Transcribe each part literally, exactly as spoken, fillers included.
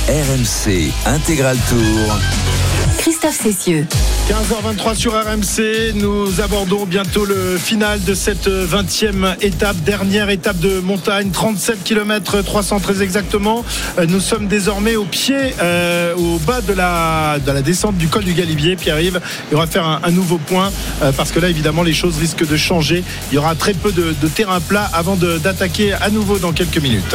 R M C Intégral Tour. Christophe Cessieux. quinze heures vingt-trois sur R M C, nous abordons bientôt le final de cette vingtième étape, dernière étape de montagne, trente-sept kilomètres trois cent treize exactement. Nous sommes désormais au pied, euh, au bas de la, de la descente du col du Galibier, Pierre-Yves, et on va faire un, un nouveau point, euh, parce que là évidemment les choses risquent de changer. Il y aura très peu de, de terrain plat avant de, d'attaquer à nouveau dans quelques minutes.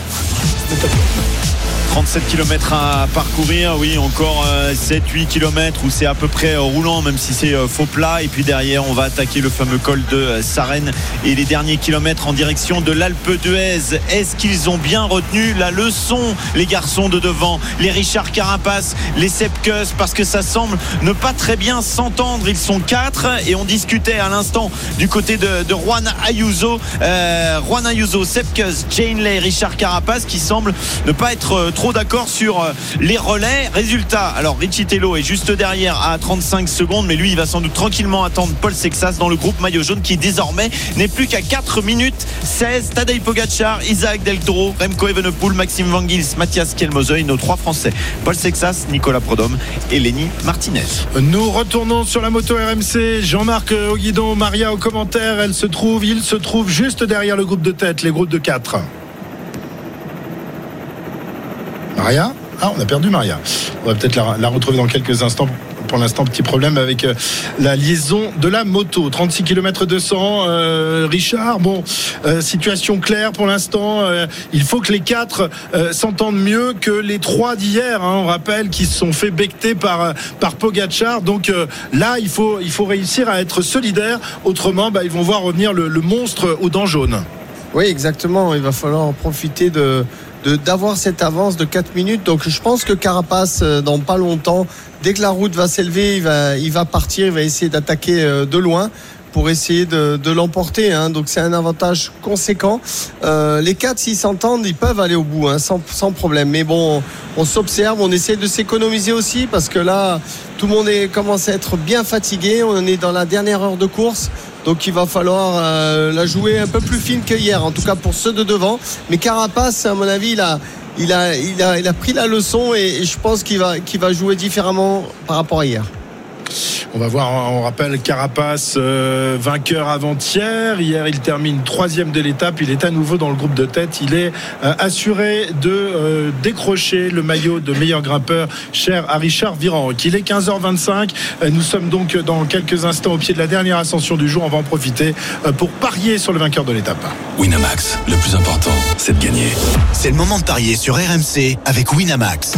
trente-sept kilomètres à parcourir, oui, encore sept huit kilomètres où c'est à peu près roulant, même si c'est faux plat. Et puis derrière, on va attaquer le fameux col de Sarenne et les derniers kilomètres en direction de l'Alpe d'Huez. Est-ce qu'ils ont bien retenu la leçon, les garçons de devant, les Richard Carapace, les Sepp Kuss, parce que ça semble ne pas très bien s'entendre. Ils sont quatre et on discutait à l'instant du côté de, de Juan Ayuso, euh, Juan Ayuso, Sepp Kuss, Jane Lay, Richard Carapace, qui semblent ne pas être trop trop d'accord sur les relais. Résultat, alors Richie Tello est juste derrière à trente-cinq secondes, mais lui il va sans doute tranquillement attendre Paul Sexas dans le groupe maillot jaune qui désormais n'est plus qu'à quatre minutes seize. Tadej Pogacar, Isaac Del Toro, Remco Evenepoel, Maxime Van Gils, Mathias Kjelmosøy, nos trois Français, Paul Sexas, Nicolas Prodhomme et Lenny Martinez. Nous retournons sur la moto R M C. Jean-Marc au guidon, Maria au commentaire. Elle se trouve, il se trouve juste derrière le groupe de tête, les groupes de quatre. Maria ? Ah, on a perdu Maria. On va peut-être la, la retrouver dans quelques instants. Pour l'instant, petit problème avec euh, la liaison de la moto. trente-six kilomètres deux cents. Euh, Richard, bon, euh, situation claire pour l'instant. Euh, il faut que les quatre euh, s'entendent mieux que les trois d'hier. Hein, on rappelle qu'ils se sont fait becter par, par Pogacar. Donc euh, là, il faut, il faut réussir à être solidaire. Autrement, bah, ils vont voir revenir le, le monstre aux dents jaunes. Oui, exactement. Il va falloir en profiter de... De, d'avoir cette avance de quatre minutes. Donc je pense que Carapace, dans pas longtemps, dès que la route va s'élever, il va, il va partir, il va essayer d'attaquer de loin pour essayer de, de l'emporter, hein. Donc c'est un avantage conséquent. Euh, les quatre, s'ils s'entendent, ils peuvent aller au bout, hein, sans, sans problème. Mais bon, on, on s'observe, on essaie de s'économiser aussi, parce que là, tout le monde est, commence à être bien fatigué. On est dans la dernière heure de course. Donc il va falloir euh, la jouer un peu plus fine que hier, en tout cas pour ceux de devant. Mais Carapace, à mon avis, il a, il a, il a, il a pris la leçon et, et je pense qu'il va, qu'il va jouer différemment par rapport à hier. On va voir, on rappelle Carapace, euh, vainqueur avant-hier. Hier, il termine troisième de l'étape. Il est à nouveau dans le groupe de tête. Il est euh, assuré de euh, décrocher le maillot de meilleur grimpeur, cher à Richard Virenque. Il est quinze heures vingt-cinq. Euh, nous sommes donc dans quelques instants au pied de la dernière ascension du jour. On va en profiter euh, pour parier sur le vainqueur de l'étape. Winamax, le plus important, c'est de gagner. C'est le moment de parier sur R M C avec Winamax.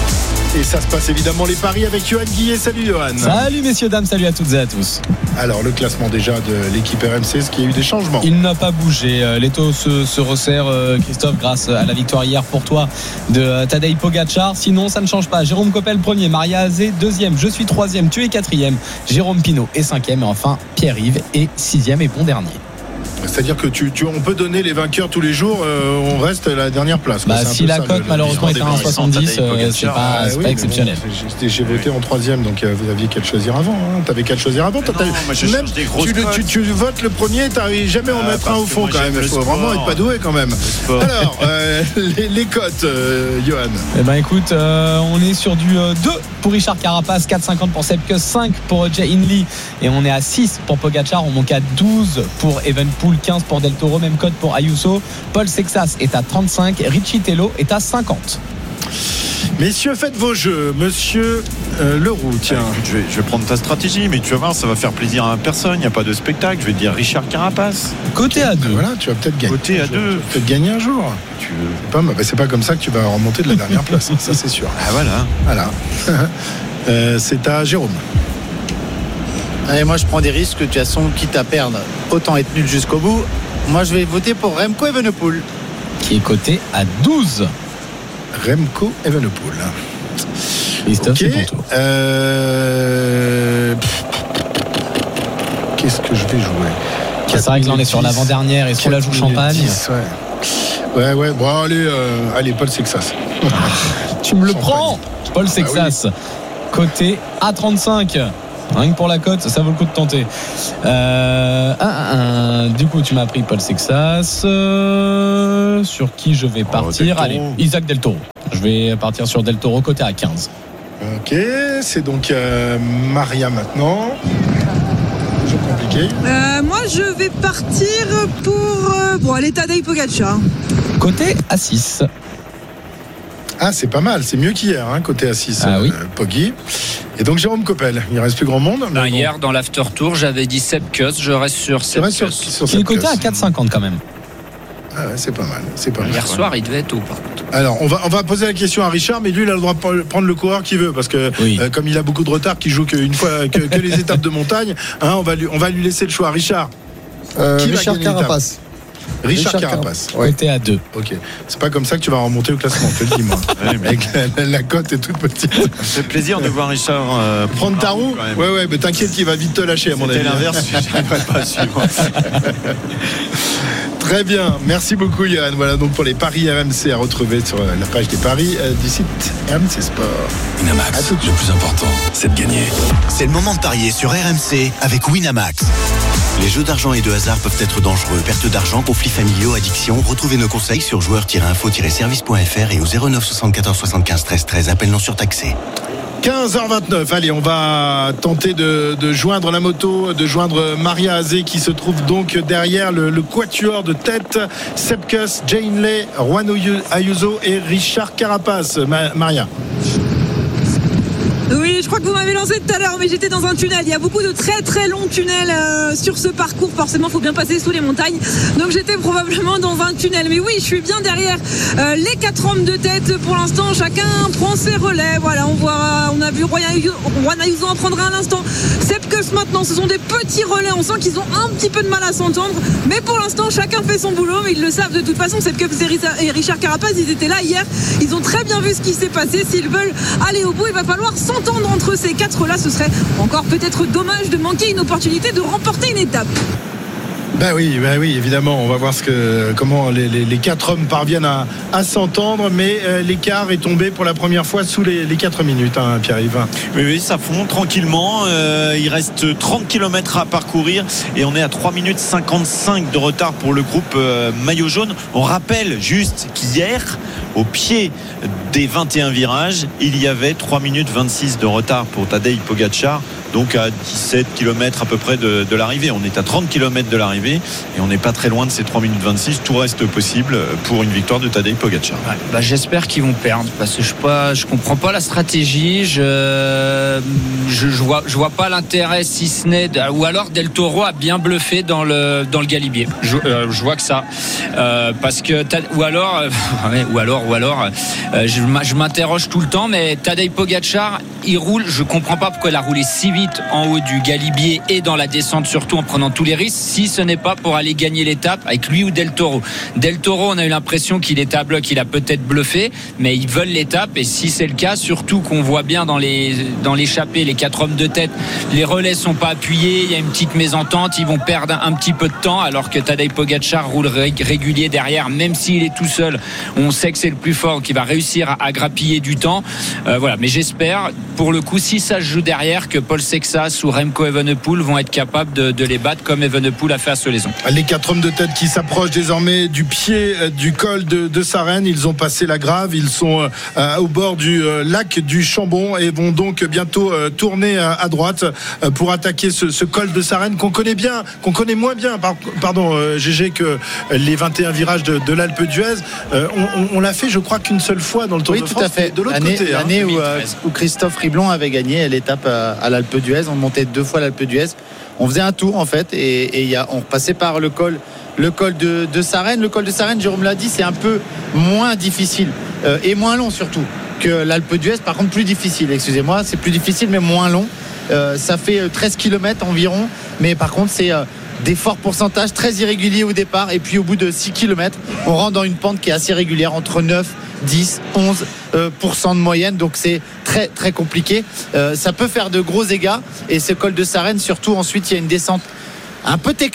Et ça se passe évidemment les paris avec Johan Guillet. Salut Johan. Salut messieurs, dames, salut à toutes et à tous. Alors le classement déjà de l'équipe R M C, est-ce qu'il y a eu des changements ? Il n'a pas bougé. L'étau se, se resserre, Christophe, grâce à la victoire hier pour toi de Tadej Pogacar. Sinon ça ne change pas. Jérôme Coppel premier, Maria Azé deuxième, je suis troisième, tu es quatrième, Jérôme Pinault est cinquième et enfin Pierre-Yves est sixième et bon dernier. C'est-à-dire que tu, tu, on peut donner les vainqueurs tous les jours, euh, on reste à la dernière place. Bah, si la cote malheureusement est à un soixante-dix, euh, c'est pas, c'est oui, pas exceptionnel. Bon, j'ai, j'ai voté en troisième, donc euh, vous aviez qu'à le choisir avant. Hein. T'avais qu'à le choisir avant. Non, moi, je même, des grosses tu, tu, tu votes le premier, t'arrives jamais à en ah, mettre un au fond quand même. Il faut vraiment être pas doué quand même. Alors, euh, les, les cotes, euh, Johan. Eh ben écoute, euh, on est sur du euh, deux pour Richard Carapace, quatre cinquante pour Sepp Kuss, cinq pour Jay Hindley et on est à six pour Pogacar. On manque à douze pour Evenepoel, quinze pour Del Toro, même code pour Ayuso. Paul Sexas est à trente-cinq, Richie Tello est à cinquante. Messieurs, faites vos jeux. Monsieur euh, Leroux, tiens. Ah, écoute, je, vais, je vais prendre ta stratégie, mais tu vas voir, ça va faire plaisir à personne. Il n'y a pas de spectacle. Je vais te dire Richard Carapace. Côté à deux. Voilà, tu vas peut-être gagner. Côté à deux. Tu vas peut-être gagner un jour. Tu veux... c'est, pas, bah, c'est pas comme ça que tu vas remonter de la dernière place. Ça, c'est sûr. Ah voilà. Voilà. euh, c'est à Jérôme. Allez, moi je prends des risques, de toute façon, quitte à perdre, autant être nul jusqu'au bout. Moi je vais voter pour Remco Evenepoel, qui est coté à douze. Remco Evenepoel. Christophe, okay. c'est ton tour. Euh... Qu'est-ce que je vais jouer ? C'est vrai que là on est sur l'avant-dernière et sur la joue champagne. dix, ouais. ouais, ouais. Bon, allez, euh... allez Paul Sexas. Tu me le Champagne. prends, Paul Sexas. Ah oui. Côté à trente-cinq. Rien que pour la cote, ça vaut le coup de tenter. Euh, un, un, un. Du coup, tu m'as pris Paul Sexas. Euh, sur qui je vais partir? Oh, Allez, Isaac Del Toro. Je vais partir sur Del Toro, côté à quinze. Ok, c'est donc euh, Maria maintenant. Toujours compliqué. Euh, moi, je vais partir pour euh, bon, allez, Tadej Pogačar. Côté à six. Ah, c'est pas mal, c'est mieux qu'hier, hein, côté à six, ah, euh, oui. Poggi. Et donc Jérôme Coppel, il reste plus grand monde. Ben, bon. Hier, dans l'after tour, j'avais dit Sepp Kuss, je reste sur Sepp Kuss. Sur, sur il est coté à quatre cinquante quand même. Ah ouais, c'est pas mal, c'est pas mal. Hier soir, ouais. Il devait être haut par contre. Alors, on va, on va poser la question à Richard, mais lui, il a le droit de prendre le coureur qu'il veut, parce que oui. euh, comme il a beaucoup de retard, qu'il joue qu'une fois que, que les étapes de montagne, hein, on va lui, on va lui laisser le choix. Richard. Euh, Qui Richard Carapace. Richard, Richard Carapace. Ouais. Côté à deux. Ok. C'est pas comme ça que tu vas remonter au classement, je te le dis, moi. Ouais, mais... Avec la, la cote est toute petite. Ça fait plaisir de voir Richard euh, prendre ta roue. Ouais, ouais, mais t'inquiète qu'il va vite te lâcher, à mon avis. C'était l'inverse, je n'arriverai pas à suivre. Très bien, merci beaucoup Yann. Voilà donc pour les paris R M C à retrouver sur la page des paris du site R M C Sport. Winamax, le plus important, c'est de gagner. C'est le moment de parier sur R M C avec Winamax. Les jeux d'argent et de hasard peuvent être dangereux. Perte d'argent, conflits familiaux, addiction. Retrouvez nos conseils sur joueurs tiret info tiret service point f r et au zéro neuf soixante-quatorze soixante-quinze treize treize. Appel non surtaxé. quinze heures vingt-neuf, allez, on va tenter de, de joindre la moto, de joindre Maria Azé qui se trouve donc derrière le, le quatuor de tête. Sepp Kuss, Jay Hindley, Juan Ayuso et Richard Carapace. Ma- Maria. Oui, je crois que vous m'avez lancé tout à l'heure, mais j'étais dans un tunnel. Il y a beaucoup de très très longs tunnels euh, sur ce parcours. Forcément, il faut bien passer sous les montagnes. Donc j'étais probablement dans un tunnel. Mais oui, je suis bien derrière euh, les quatre hommes de tête. Pour l'instant, chacun prend ses relais. Voilà, on voit, on a vu Juan Ayuso en prendre un à l'instant. Sepp Kuss maintenant, ce sont des petits relais. On sent qu'ils ont un petit peu de mal à s'entendre. Mais pour l'instant, chacun fait son boulot. Mais ils le savent de toute façon. Sepp Kuss et Richard Carapace, ils étaient là hier. Ils ont très bien vu ce qui s'est passé. S'ils veulent aller au bout, il va falloir s'entendre entre ces quatre-là. Ce serait encore peut-être dommage de manquer une opportunité de remporter une étape. Ben oui, ben oui, évidemment, on va voir ce que, comment les, les, les quatre hommes parviennent à, à s'entendre, mais euh, l'écart est tombé pour la première fois sous les, les quatre minutes, hein, Pierre-Yves. Oui, oui, ça fond tranquillement. Euh, il reste trente kilomètres à parcourir et on est à trois minutes cinquante-cinq de retard pour le groupe euh, maillot jaune. On rappelle juste qu'hier, au pied des vingt et un virages, il y avait trois minutes vingt-six de retard pour Tadej Pogačar, donc à dix-sept kilomètres à peu près de, de l'arrivée. On est à trente kilomètres de l'arrivée et on n'est pas très loin de ces trois minutes vingt-six. Tout reste possible pour une victoire de Tadej Pogačar. Ouais, bah j'espère qu'ils vont perdre parce que je ne je comprends pas la stratégie. Je je, je vois je vois pas l'intérêt, si ce n'est de, ou alors Del Toro a bien bluffé dans le dans le Galibier. Je, euh, je vois que ça euh, parce que ou alors euh, ou alors ou alors euh, je, je m'interroge tout le temps. Mais Tadej Pogačar, il roule. Je comprends pas pourquoi il a roulé si vite en haut du Galibier et dans la descente, surtout en prenant tous les risques, si ce n'est pas pour aller gagner l'étape avec lui ou Del Toro. Del Toro, on a eu l'impression qu'il était à bloc, il a peut-être bluffé, mais ils veulent l'étape, et si c'est le cas, surtout qu'on voit bien dans les dans l'échappée, les quatre hommes de tête, les relais sont pas appuyés, il y a une petite mésentente, ils vont perdre un petit peu de temps, alors que Tadej Pogačar roule régulier derrière, même s'il est tout seul, on sait que c'est le plus fort, qui va réussir à, à grappiller du temps. Euh, voilà, mais j'espère, pour le coup, si ça se joue derrière, que Paul Sexas ou Remco Evenepoel vont être capables de, de les battre comme Evenepoel a fait à Solaison. Les quatre hommes de tête qui s'approchent désormais du pied du col de, de Sarenne. Ils ont passé la Grave, ils sont euh, au bord du euh, lac du Chambon et vont donc bientôt euh, tourner à, à droite euh, pour attaquer ce, ce col de Sarenne qu'on connaît bien, qu'on connaît moins bien, par, pardon euh, G G, que les vingt et un virages de, de l'Alpe d'Huez. Euh, on, on, on l'a fait, je crois, qu'une seule fois dans le Tour oui, de tout France. À fait. De l'autre l'année, côté, l'année hein. où, euh, où Christophe Riblon avait gagné l'étape à, à l'Alpe d'Huez. On montait deux fois l'Alpe d'Huez. On faisait un tour en fait et, et y a, on passait par le col, le col de, de Sarenne. Le col de Sarenne, Jérôme l'a dit, c'est un peu moins difficile euh, et moins long surtout que l'Alpe d'Huez. Par contre, plus difficile. Excusez-moi, c'est plus difficile mais moins long. Euh, ça fait treize kilomètres environ, mais par contre c'est euh, des forts pourcentages très irréguliers au départ et puis au bout de six kilomètres, on rentre dans une pente qui est assez régulière entre neuf, dix, onze euh, pour cent de moyenne, donc c'est très très compliqué. Euh, ça peut faire de gros dégâts et ce col de Sarenne, surtout ensuite il y a une descente un peu technique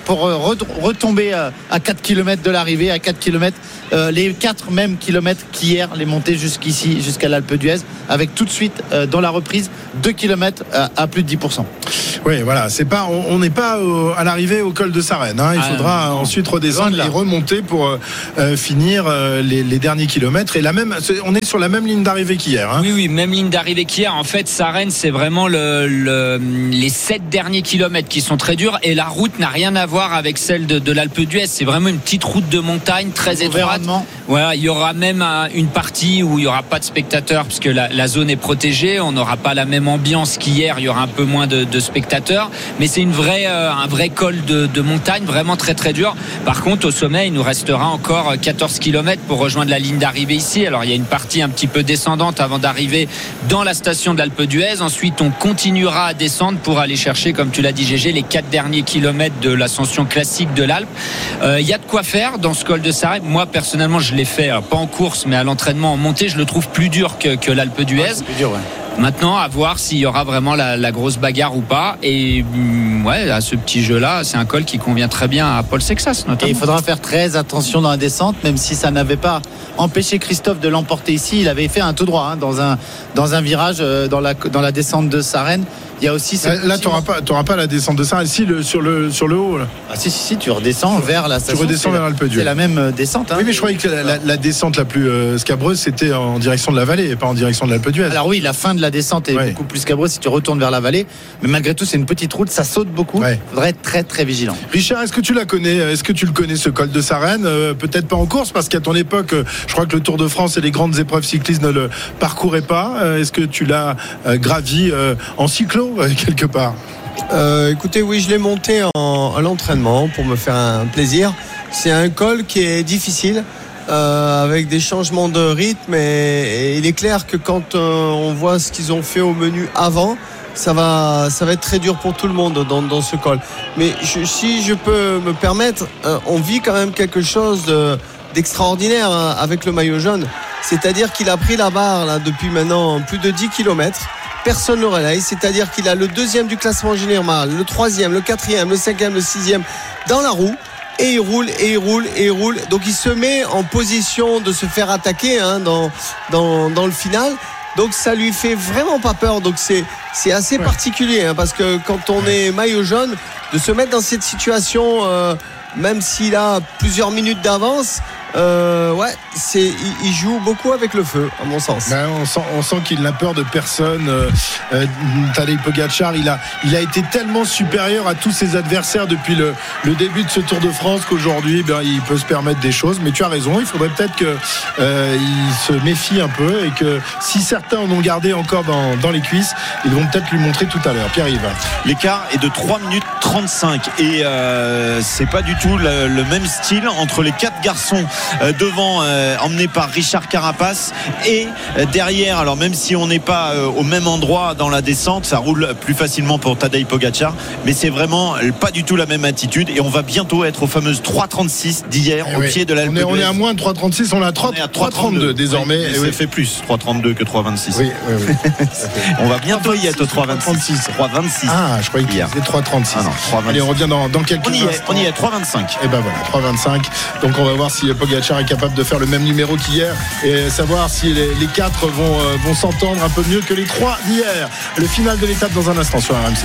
pour retomber à quatre kilomètres de l'arrivée, à quatre kilomètres, euh, les quatre mêmes kilomètres qu'hier, les montées jusqu'ici, jusqu'à l'Alpe d'Huez, avec tout de suite euh, dans la reprise deux kilomètres à, à plus de dix pour cent. Oui, voilà, c'est pas, on n'est pas au, à l'arrivée au col de Sarenne. Hein. Il ah, faudra non. ensuite redescendre et remonter pour euh, finir euh, les, les derniers kilomètres. Et la même, on est sur la même ligne d'arrivée qu'hier. Hein. Oui, oui, même ligne d'arrivée qu'hier. En fait, Sarenne, c'est vraiment le, le, les sept derniers kilomètres qui sont très durs. Et la route n'a rien à voir avec celle de, de l'Alpe d'Huez. C'est vraiment une petite route de montagne très étroite. Voilà, il y aura même une partie où il n'y aura pas de spectateurs puisque la, la zone est protégée. On n'aura pas la même ambiance qu'hier. Il y aura un peu moins de, de spectateurs. Mais c'est une vraie, euh, un vrai col de, de montagne, vraiment très très dur. Par contre, au sommet, il nous restera encore quatorze kilomètres pour rejoindre la ligne d'arrivée ici. Alors, il y a une partie un petit peu descendante avant d'arriver dans la station de l'Alpe d'Huez. Ensuite, on continuera à descendre pour aller chercher, comme tu l'as dit, G G, les quatre derniers kilomètres de l'ascension classique de l'Alpe. Euh, il y a de quoi faire dans ce col de Sarenne. Moi, personnellement, je l'ai fait, alors, pas en course, mais à l'entraînement en montée. Je le trouve plus dur que, que l'Alpe d'Huez. Ouais, c'est plus dur, ouais. Maintenant, à voir s'il y aura vraiment la, la grosse bagarre ou pas. Et ouais, à ce petit jeu-là, c'est un col qui convient très bien à Paul Sexas, notamment. Et il faudra faire très attention dans la descente, même si ça n'avait pas empêché Christophe de l'emporter ici. Il avait fait un tout droit hein, dans un dans un virage euh, dans la dans la descente de Sarenne. Il y a aussi là, là tu n'auras pas, pas la descente de Sarenne ici le, sur le sur le haut là. Ah si si si, tu redescends vers la station. Tu redescends vers l'Alpe d'Huez. C'est la même descente. Hein, oui, mais je croyais que la, la, la descente la plus euh, scabreuse c'était en direction de la vallée et pas en direction de l'Alpe d'Huez. Alors oui, la fin de la descente est ouais. beaucoup plus scabreuse si tu retournes vers la vallée, mais malgré tout c'est une petite route, ça saute beaucoup. Il ouais. faudrait être très très vigilant. Richard, est-ce que tu la connais? Est-ce que tu le connais ce col de Sarenne? euh, Peut-être pas en course parce qu'à ton époque, euh, je crois que le Tour de France et les grandes épreuves cyclistes ne le parcouraient pas. Euh, est-ce que tu l'as euh, gravi euh, en cyclo euh, quelque part? Euh, écoutez, oui, je l'ai monté en, à l'entraînement pour me faire un plaisir. C'est un col qui est difficile, euh, avec des changements de rythme, et, et il est clair que quand euh, on voit ce qu'ils ont fait au menu avant, ça va, ça va être très dur pour tout le monde dans, dans ce col. Mais je, si je peux me permettre, euh, on vit quand même quelque chose de, d'extraordinaire hein, avec le maillot jaune. C'est-à-dire qu'il a pris la barre là, depuis maintenant plus de dix kilomètres. Personne ne le relaye, c'est-à-dire qu'il a le deuxième du classement général, le troisième, le quatrième, le cinquième, le sixième dans la roue, et il roule, et il roule, et il roule. Donc il se met en position de se faire attaquer hein, dans, dans, dans le final. Donc ça lui fait vraiment pas peur. Donc c'est, c'est assez ouais. particulier hein, parce que quand on est maillot jaune, de se mettre dans cette situation, euh, même s'il a plusieurs minutes d'avance, Euh, ouais, c'est, il, il joue beaucoup avec le feu, à mon sens. Ben, on sent, on sent qu'il n'a peur de personne. Euh, euh, Tadej Pogačar, il a, il a été tellement supérieur à tous ses adversaires depuis le, le début de ce Tour de France qu'aujourd'hui, ben, il peut se permettre des choses. Mais tu as raison, il faudrait peut-être qu'il euh, se méfie un peu et que si certains en ont gardé encore dans, dans les cuisses, ils vont peut-être lui montrer tout à l'heure. Pierre-Yves. L'écart est de trois minutes trente-cinq et euh, c'est pas du tout le, le même style entre les quatre garçons. Euh, devant euh, emmené par Richard Carapace et euh, derrière, alors même si on n'est pas euh, au même endroit dans la descente, ça roule plus facilement pour Tadej Pogačar, mais c'est vraiment pas du tout la même attitude et on va bientôt être aux fameuses trois trente-six d'hier eh au oui. pied de l'Alpe d'Huez. On est à moins de trois trente-six, on est à trois trente-deux désormais. Oui, et ça oui. fait plus trois trente-deux que trois vingt-six. Oui, oui, oui. On va bientôt y être au trois vingt-six. trois vingt-six. Ah, je croyais qu'il c'était trois trente-six. Ah non, trois vingt-six. Allez, on revient dans, dans quelques on y instants. Est, on y est, trois vingt-cinq. Et ben voilà, trois vingt-cinq. Donc on va voir si Pogačar est capable de faire le même numéro qu'hier et savoir si les, les quatre vont, euh, vont s'entendre un peu mieux que les trois d'hier. Le final de l'étape dans un instant sur R M C.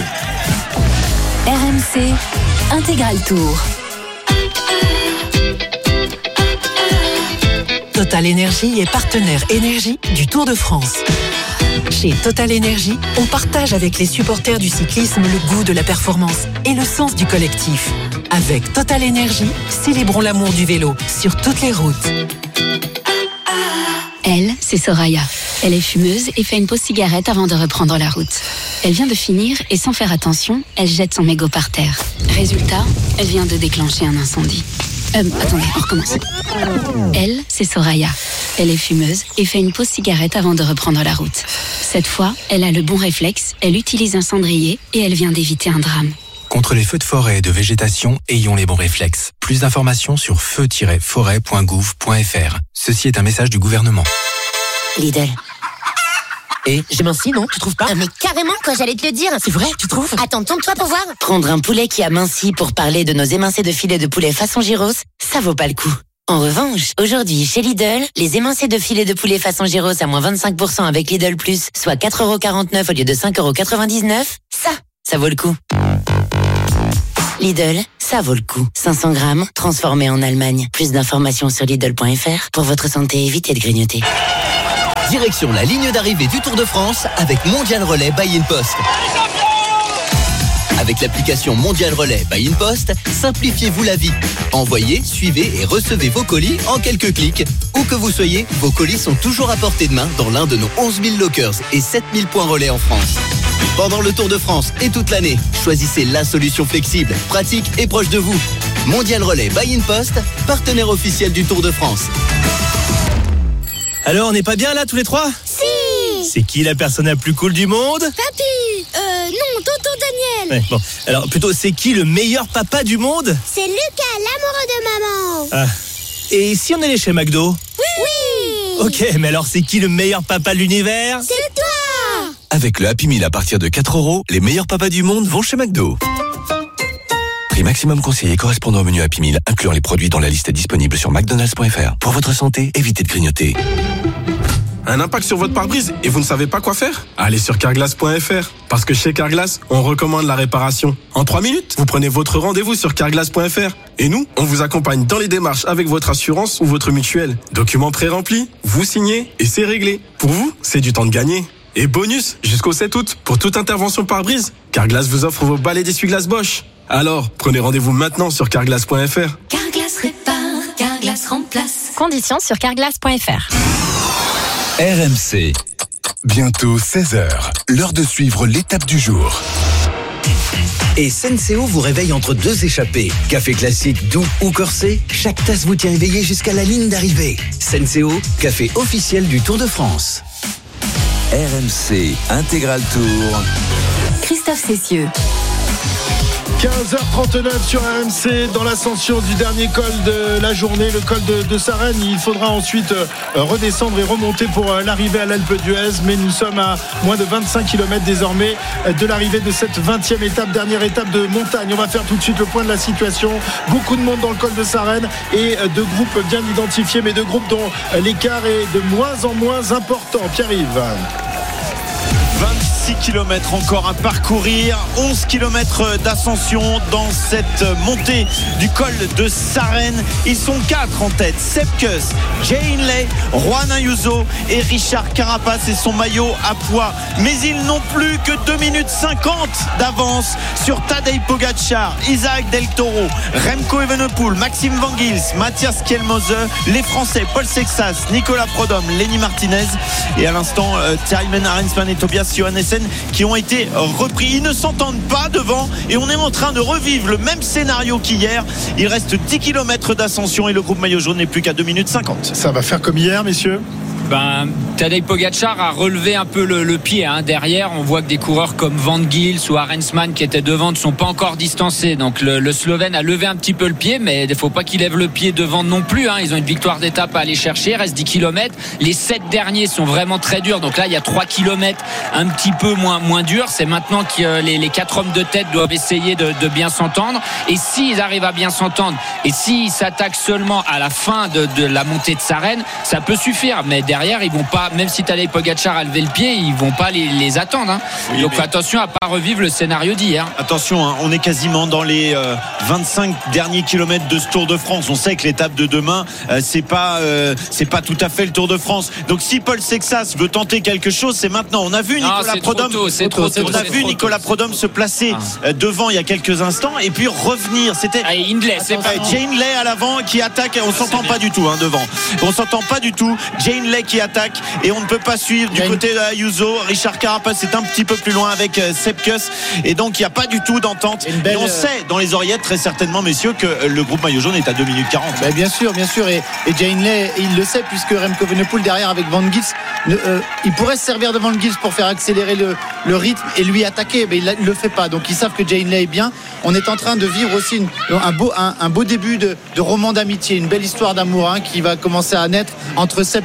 R M C Intégral Tour. Total Énergie est partenaire énergie du Tour de France. Chez Total Énergie, on partage avec les supporters du cyclisme le goût de la performance et le sens du collectif. Avec Total Énergie, célébrons l'amour du vélo sur toutes les routes. Elle, c'est Soraya. Elle est fumeuse et fait une pause cigarette avant de reprendre la route. Elle vient de finir et sans faire attention, elle jette son mégot par terre. Résultat, elle vient de déclencher un incendie. Euh, attendez, on recommence. Elle, c'est Soraya. Elle est fumeuse et fait une pause cigarette avant de reprendre la route. Cette fois, elle a le bon réflexe, elle utilise un cendrier et elle vient d'éviter un drame. Contre les feux de forêt et de végétation, ayons les bons réflexes. Plus d'informations sur feu tiret forêt point gouv point f r. Ceci est un message du gouvernement. Lidl. Et j'ai minci, non? Tu trouves pas? Ah, mais carrément, quoi, j'allais te le dire. C'est vrai, tu trouves? Attends, tourne-toi pour voir. Prendre un poulet qui a minci pour parler de nos émincés de filet de poulet façon gyros, ça vaut pas le coup. En revanche, aujourd'hui, chez Lidl, les émincés de filet de poulet façon gyros à moins vingt-cinq pour cent avec Lidl Plus, soit quatre euros quarante-neuf au lieu de cinq euros quatre-vingt-dix-neuf, ça, ça vaut le coup. Lidl, ça vaut le coup. cinq cents grammes, transformés en Allemagne. Plus d'informations sur Lidl point F R. Pour votre santé, évitez de grignoter. Direction la ligne d'arrivée du Tour de France avec Mondial Relais by InPost. Avec l'application Mondial Relais by InPost, simplifiez-vous la vie. Envoyez, suivez et recevez vos colis en quelques clics. Où que vous soyez, vos colis sont toujours à portée de main dans l'un de nos onze mille lockers et sept mille points relais en France. Pendant le Tour de France et toute l'année, choisissez la solution flexible, pratique et proche de vous. Mondial Relais by InPost, partenaire officiel du Tour de France. Alors, on n'est pas bien là tous les trois? Si. C'est qui la personne la plus cool du monde? Papy. Euh, non, tonton Daniel. Ouais, bon. Alors, plutôt, c'est qui le meilleur papa du monde? C'est Lucas, l'amoureux de maman. Ah. Et si on allait chez McDo? Oui. Oui. Ok, mais alors c'est qui le meilleur papa de l'univers? C'est toi. Avec le Happy Meal à partir de quatre euros, les meilleurs papas du monde vont chez McDo. Prix maximum conseillé correspondant au menu Happy Meal, incluant les produits dans la liste disponible sur mcdonalds point F R. Pour votre santé, évitez de grignoter. Un impact sur votre pare-brise et vous ne savez pas quoi faire? Allez sur carglass point F R. Parce que chez Carglass, on recommande la réparation. En trois minutes, vous prenez votre rendez-vous sur carglass point F R. Et nous, on vous accompagne dans les démarches avec votre assurance ou votre mutuelle. Documents pré-remplis, vous signez et c'est réglé. Pour vous, c'est du temps de gagner. Et bonus, jusqu'au sept août, pour toute intervention pare-brise, Carglass vous offre vos balais d'essuie-glace Bosch. Alors, prenez rendez-vous maintenant sur carglass point F R. Carglass répare, Carglass remplace. Conditions sur carglass point F R. R M C. Bientôt seize heures, l'heure de suivre l'étape du jour. Et Senseo vous réveille entre deux échappées. Café classique, doux ou corsé, chaque tasse vous tient éveillé jusqu'à la ligne d'arrivée. Senseo, café officiel du Tour de France. R M C Intégral Tour. Christophe Cessieux. quinze heures trente-neuf sur R M C dans l'ascension du dernier col de la journée, le col de, de Sarenne. Il faudra ensuite euh, redescendre et remonter pour euh, l'arrivée à l'Alpe d'Huez, mais nous sommes à moins de vingt-cinq kilomètres désormais euh, de l'arrivée de cette vingtième étape, dernière étape de montagne. On va faire tout de suite le point de la situation. Beaucoup de monde dans le col de Sarenne et euh, deux groupes bien identifiés, mais deux groupes dont euh, l'écart est de moins en moins important. Pierre-Yves. vingt-six kilomètres encore à parcourir, onze kilomètres d'ascension dans cette montée du col de Sarenne. Ils sont quatre en tête: Sepp Kuss, Jay Hindley, Juan Ayuso et Richard Carapace et son maillot à pois. Mais ils n'ont plus que deux minutes cinquante d'avance sur Tadej Pogačar, Isaac Del Toro, Remco Evenepoel, Maxime Van Gils, Matthias Kjellmose, les Français Paul Sexas, Nicolas Prodhomme, Lenny Martinez et à l'instant euh, Thymen Arensman et Tobias Johannessen qui ont été repris. Ils ne s'entendent pas devant et on est en train de revivre le même scénario qu'hier. Il reste dix kilomètres d'ascension et le groupe maillot jaune n'est plus qu'à deux minutes cinquante. Ça va faire comme hier, messieurs? Ben, Tadej Pogačar a relevé un peu le, le pied hein. Derrière, on voit que des coureurs comme Van Gils ou Arensman qui étaient devant ne sont pas encore distancés. Donc le, le Slovène a levé un petit peu le pied, mais il ne faut pas qu'il lève le pied devant non plus hein. Ils ont une victoire d'étape à aller chercher. Il reste dix kilomètres. Les sept derniers sont vraiment très durs. Donc là, il y a trois kilomètres un petit peu moins, moins durs. C'est maintenant que les, les quatre hommes de tête doivent essayer de, de bien s'entendre. Et s'ils arrivent à bien s'entendre et s'ils s'attaquent seulement à la fin de, de la montée de Sarenne, ça peut suffire. Mais derrière, ils vont pas, même si Tadej Pogačar a levé le pied, ils vont pas les, les attendre hein. Oui, donc mais... attention à pas revivre le scénario d'hier. Attention hein, on est quasiment dans les euh, vingt-cinq derniers kilomètres de ce Tour de France. On sait que l'étape de demain euh, c'est pas euh, c'est pas tout à fait le Tour de France. Donc si Paul Sexas veut tenter quelque chose, c'est maintenant. On a vu Nicolas ah, Prodhomme tôt, c'est trop tôt, on a vu Nicolas Prodhomme se placer ah. devant il y a quelques instants et puis revenir. C'était ah, Hindley, c'est pas Jay Hindley à l'avant qui attaque. On s'entend pas du tout hein, devant. On s'entend pas du tout. Jay Hindley qui attaque et on ne peut pas suivre du côté d'Ayuso. Richard Carapace est un petit peu plus loin avec Sepp Kuss et donc il n'y a pas du tout d'entente. Belle... Et on sait dans les oreillettes très certainement, messieurs, que le groupe maillot jaune est à deux minutes quarante. Bah bien sûr, bien sûr, et, et Jay Hindley il le sait puisque Remco Evenepoel derrière avec Van Gils, euh, il pourrait se servir de Van Gils pour faire accélérer le, le rythme et lui attaquer, mais il ne le fait pas. Donc ils savent que Jay Hindley est bien. On est en train de vivre aussi une, un, beau, un, un beau début de, de roman d'amitié, une belle histoire d'amour hein, qui va commencer à naître entre Sepp Kuss et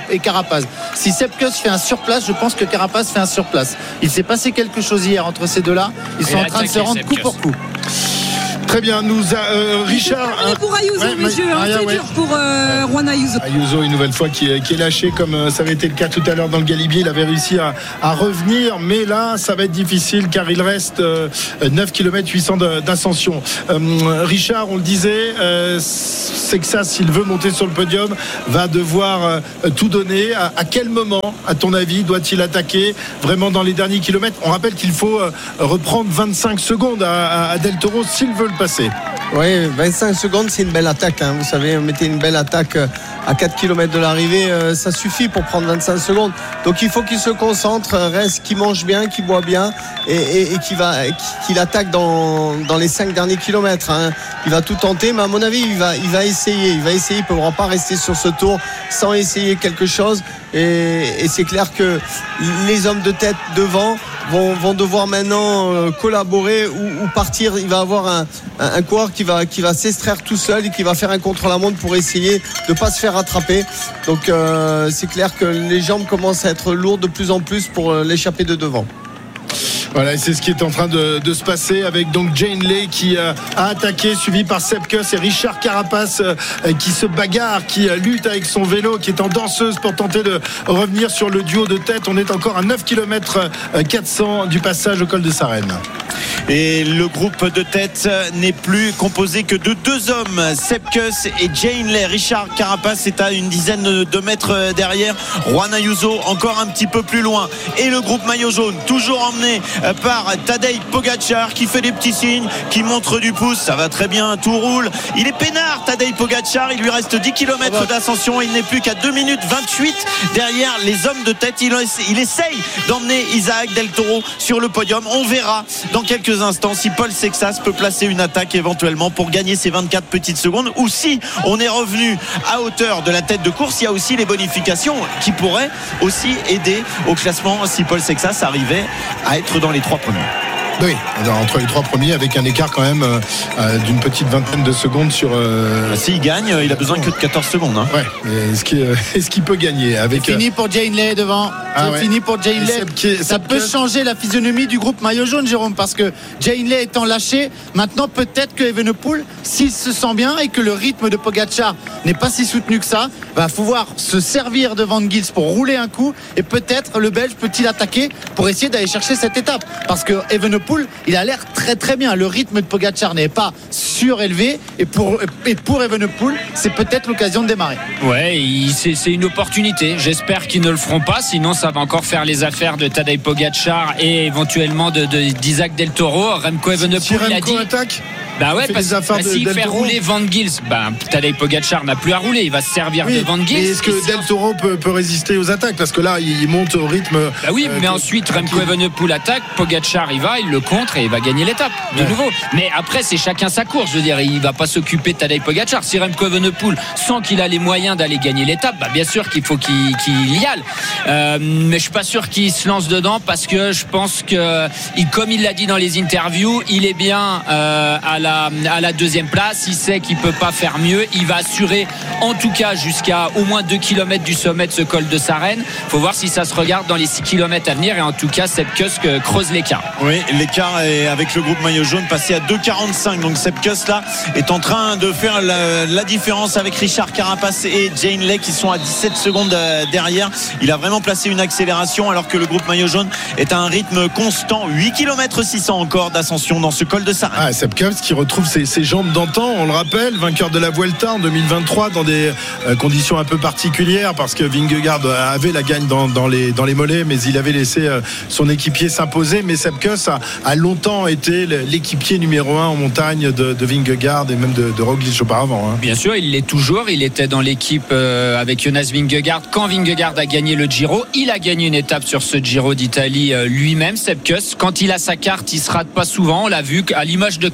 et Carapaz. Si Sepp Kuss fait un surplace, je pense que Carapaz fait un surplace. Il s'est passé quelque chose hier entre ces deux-là. Ils sont en train de se rendre coup pour coup. Très bien, nous a euh, Richard. C'est pour Ayuso, ouais, messieurs, hein, c'est ouais. dur pour euh, Juan Ayuso. Ayuso, une nouvelle fois, qui est, qui est lâché, comme euh, ça avait été le cas tout à l'heure dans le Galibier. Il avait réussi à, à revenir, mais là, ça va être difficile car il reste euh, neuf kilomètres huit cents d'ascension. Euh, Richard, on le disait, euh, c'est que ça, s'il veut monter sur le podium, va devoir euh, tout donner. À, à quel moment, à ton avis, doit-il attaquer vraiment dans les derniers kilomètres? On rappelle qu'il faut euh, reprendre vingt-cinq secondes à, à, à Del Toro s'il veut le passer. Oui, vingt-cinq secondes, c'est une belle attaque. Hein. Vous savez, mettez une belle attaque à quatre kilomètres de l'arrivée, euh, ça suffit pour prendre vingt-cinq secondes. Donc il faut qu'il se concentre, reste, qu'il mange bien, qu'il boit bien et, et, et qu'il va, qu'il attaque dans, dans les cinq derniers kilomètres. Hein. Il va tout tenter, mais à mon avis, il va, il va essayer. Il va essayer, il ne pourra pas rester sur ce tour sans essayer quelque chose. Et, et c'est clair que les hommes de tête devant vont, vont devoir maintenant euh, collaborer ou, ou partir. Il va avoir un, un, un coureur qui va, qui va s'extraire tout seul et qui va faire un contre-la-montre pour essayer de ne pas se faire rattraper. Donc euh, c'est clair que les jambes commencent à être lourdes de plus en plus pour euh, l'échapper de devant. Voilà, et c'est ce qui est en train de, de se passer avec donc Jane Lay qui euh, a attaqué, suivi par Sepp Kuss et Richard Carapace euh, qui se bagarre, qui euh, lutte avec son vélo, qui est en danseuse pour tenter de revenir sur le duo de tête. On est encore à neuf kilomètres quatre cents du passage au col de Sarenne. Et le groupe de tête n'est plus composé que de deux hommes, Sepp Kuss et Jane Lay. Richard Carapace est à une dizaine de mètres derrière. Juan Ayuso encore un petit peu plus loin. Et le groupe maillot jaune, toujours emmené par Tadej Pogačar, qui fait des petits signes, qui montre du pouce. Ça va très bien, tout roule. Il est peinard, Tadej Pogačar. Il lui reste dix kilomètres d'ascension. Il n'est plus qu'à deux minutes vingt-huit derrière les hommes de tête. Il, il essaye d'emmener Isaac Del Toro sur le podium. On verra dans quelques instants si Paul Sexas peut placer une attaque éventuellement pour gagner ses vingt-quatre petites secondes, ou si on est revenu à hauteur de la tête de course. Il y a aussi les bonifications qui pourraient aussi aider au classement si Paul Sexas arrivait à être dans les trois premiers. Oui, entre les trois premiers, avec un écart quand même euh, d'une petite vingtaine de secondes sur. Euh... S'il gagne, il a besoin que de quatorze secondes. Hein. Ouais. Est-ce qu'il, euh, est-ce qu'il peut gagner avec? C'est fini pour Jane Lay devant. Ah, c'est ouais. fini pour Jane Lay. Est, Ça peut que... changer la physionomie du groupe maillot jaune, Jérôme, parce que Jane Lay étant lâché, maintenant peut-être que Evenepoel, s'il se sent bien et que le rythme de Pogačar n'est pas si soutenu que ça, va pouvoir se servir de Van Gils pour rouler un coup, et peut-être le Belge peut-il attaquer pour essayer d'aller chercher cette étape, parce que Evenepoel, il a l'air très très bien. Le rythme de Pogačar n'est pas surélevé, et pour, et pour Evenepoel, c'est peut-être l'occasion de démarrer. Ouais, il, c'est, c'est une opportunité. J'espère qu'ils ne le feront pas, sinon ça va encore faire les affaires de Tadej Pogačar et éventuellement de, de, d'Isaac Del Toro. Remco Evenepoel, si il a dit. Attaque, bah ouais, parce que s'il fait rouler Van Gils, bah, Tadej Pogačar n'a plus à rouler. Il va se servir oui, de Van Gils. Mais est-ce que Del Toro peut, peut résister aux attaques? Parce que là, il monte au rythme. Bah oui, euh, mais que, ensuite Remco Evenepoel attaque, Pogačar il va, il le contre et il va gagner l'étape de ouais. nouveau. Mais après, c'est chacun sa course. Je veux dire, il va pas s'occuper de Tadej Pogačar. Si Remco Evenepoel sent qu'il a les moyens d'aller gagner l'étape, bah bien sûr qu'il faut qu'il, qu'il y aille. Euh, mais je suis pas sûr qu'il se lance dedans, parce que je pense que, il, comme il l'a dit dans les interviews, il est bien euh, à la à la deuxième place. Il sait qu'il peut pas faire mieux. Il va assurer en tout cas jusqu'à au moins deux kilomètres du sommet de ce col de Sarenne. Faut voir si ça se regarde dans les six kilomètres à venir, et en tout cas Sepp Kuss creuse l'écart. Oui, l'écart est avec le groupe maillot jaune passé à deux quarante-cinq. Donc Sepp Kuss là est en train de faire la, la différence avec Richard Carapace et Jane Lay qui sont à dix-sept secondes derrière. Il a vraiment placé une accélération, alors que le groupe maillot jaune est à un rythme constant. huit kilomètres six cents encore d'ascension dans ce col de Sarenne. Ah, Sepp Kuss qui retrouve ses, ses jambes d'antan, on le rappelle, vainqueur de la Vuelta en deux mille vingt-trois dans des euh, conditions un peu particulières, parce que Vingegaard avait la gagne dans, dans, les, dans les mollets, mais il avait laissé euh, son équipier s'imposer. Mais Sepp Kuss a, a longtemps été l'équipier numéro un en montagne de, de Vingegaard et même de, de Roglic auparavant. Hein. Bien sûr, il l'est toujours. Il était dans l'équipe euh, avec Jonas Vingegaard quand Vingegaard a gagné le Giro. Il a gagné une étape sur ce Giro d'Italie euh, lui-même, Sepp Kuss. Quand il a sa carte, il se rate pas souvent. On l'a vu, à l'image de Carapace.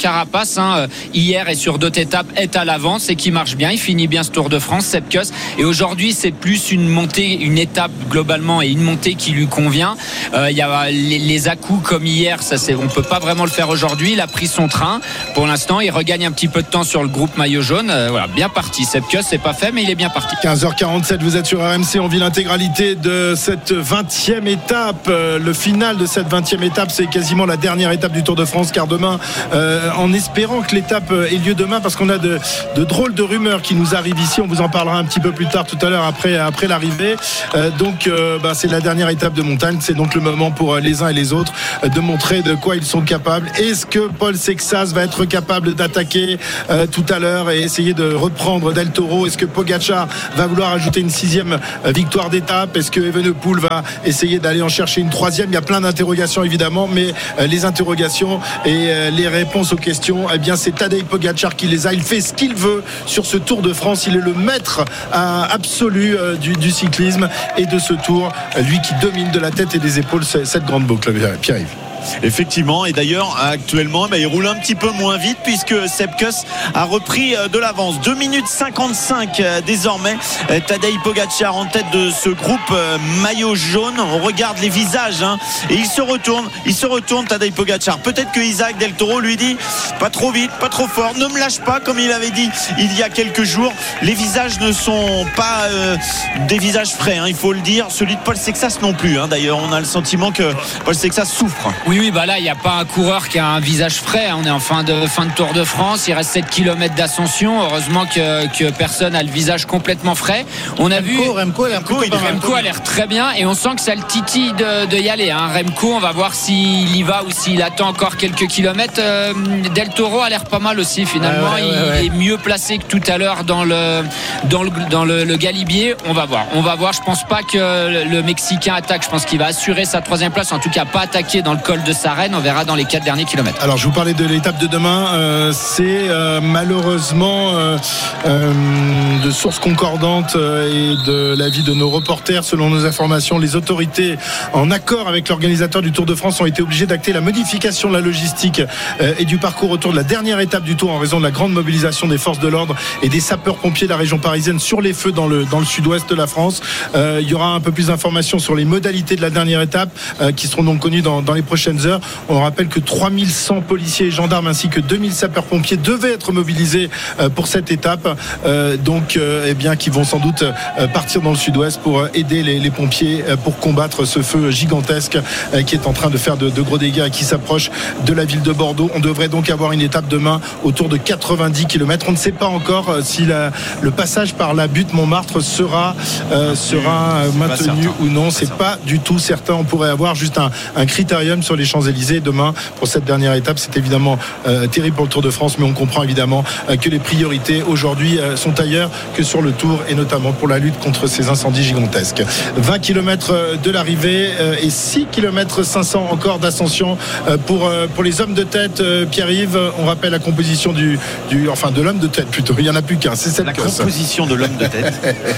place hein, hier et sur d'autres étapes est à l'avance et qui marche bien. Il finit bien ce Tour de France, Sepp Kuss. Et aujourd'hui, c'est plus une montée, une étape globalement et une montée qui lui convient. Euh, il y a les, les à-coups comme hier, ça c'est, on peut pas vraiment le faire aujourd'hui. Il a pris son train. Pour l'instant, il regagne un petit peu de temps sur le groupe maillot jaune. Euh, voilà, bien parti. Sepp Kuss, c'est pas fait, mais il est bien parti. quinze heures quarante-sept, vous êtes sur R M C. On vit l'intégralité de cette vingtième étape. Euh, le final de cette vingtième étape, c'est quasiment la dernière étape du Tour de France, car demain, euh, en espérant que l'étape ait lieu demain, parce qu'on a de, de drôles de rumeurs qui nous arrivent ici. On vous en parlera un petit peu plus tard tout à l'heure après, après l'arrivée. Euh, donc, euh, bah, c'est la dernière étape de montagne. C'est donc le moment pour les uns et les autres de montrer de quoi ils sont capables. Est-ce que Paul Sexas va être capable d'attaquer euh, tout à l'heure et essayer de reprendre Del Toro? Est-ce que Pogacar va vouloir ajouter une sixième victoire d'étape? Est-ce que Evenepoel va essayer d'aller en chercher une troisième? Il y a plein d'interrogations évidemment, mais euh, les interrogations et euh, les réponses aux questions, eh bien c'est Tadej Pogacar qui les a. Il fait ce qu'il veut sur ce Tour de France. Il est le maître euh, absolu euh, du, du cyclisme et de ce Tour, euh, lui qui domine de la tête et des épaules cette grande boucle. Pierre-Yves. Effectivement, et d'ailleurs actuellement bah, il roule un petit peu moins vite puisque Sepp Kuss a repris de l'avance. Deux minutes cinquante-cinq désormais. Tadej Pogacar en tête de ce groupe maillot jaune. On regarde les visages hein, et il se retourne, il se retourne Tadej Pogacar. Peut-être que Isaac Del Toro lui dit pas trop vite, pas trop fort, ne me lâche pas comme il avait dit il y a quelques jours. Les visages ne sont pas euh, des visages frais, hein, il faut le dire. Celui de Paul Sexas non plus. Hein. D'ailleurs, on a le sentiment que Paul Sexas souffre. Oui, oui, bah là, il n'y a pas un coureur qui a un visage frais. On est en fin de, fin de Tour de France. Il reste sept kilomètres d'ascension. Heureusement que, que personne n'a le visage complètement frais. On a Remco, vu. Remco, Remco, Remco a l'air très bien et on sent que ça le titille de, de y aller. Hein. Remco, on va voir s'il y va ou s'il attend encore quelques kilomètres. Euh, Del Toro a l'air pas mal aussi, finalement. Ouais, ouais, il ouais. est mieux placé que tout à l'heure dans le, dans le, dans le, le Galibier. On va voir. On va voir. Je pense pas que le, le Mexicain attaque. Je pense qu'il va assurer sa troisième place. En tout cas, pas attaquer dans le col de Sarenne. On verra dans les quatre derniers kilomètres. Alors je vous parlais de l'étape de demain, euh, c'est euh, malheureusement euh, euh, de sources concordantes euh, et de l'avis de nos reporters, selon nos informations, les autorités en accord avec l'organisateur du Tour de France ont été obligés d'acter la modification de la logistique euh, et du parcours autour de la dernière étape du Tour en raison de la grande mobilisation des forces de l'ordre et des sapeurs-pompiers de la région parisienne sur les feux dans le, dans le sud-ouest de la France. Euh, il y aura un peu plus d'informations sur les modalités de la dernière étape euh, qui seront donc connues dans, dans les prochaines heures. On rappelle que trois mille cent policiers et gendarmes ainsi que deux mille sapeurs-pompiers devaient être mobilisés pour cette étape, donc eh bien, qui vont sans doute partir dans le sud-ouest pour aider les, les pompiers pour combattre ce feu gigantesque qui est en train de faire de, de gros dégâts et qui s'approche de la ville de Bordeaux. On devrait donc avoir une étape demain autour de quatre-vingt-dix kilomètres. On ne sait pas encore si la, le passage par la butte Montmartre sera, euh, sera maintenu ou non. C'est pas du tout certain. On pourrait avoir juste un, un critérium sur les Champs-Élysées demain pour cette dernière étape. C'est évidemment euh, terrible pour le Tour de France, mais on comprend évidemment euh, que les priorités aujourd'hui euh, sont ailleurs que sur le Tour et notamment pour la lutte contre ces incendies gigantesques. vingt kilomètres de l'arrivée euh, et six kilomètres cinq cents encore d'ascension euh, pour, euh, pour les hommes de tête. euh, Pierre-Yves, on rappelle la composition du, du enfin de l'homme de tête plutôt. Il n'y en a plus qu'un. C'est Sepp La Kuss. composition de l'homme de tête.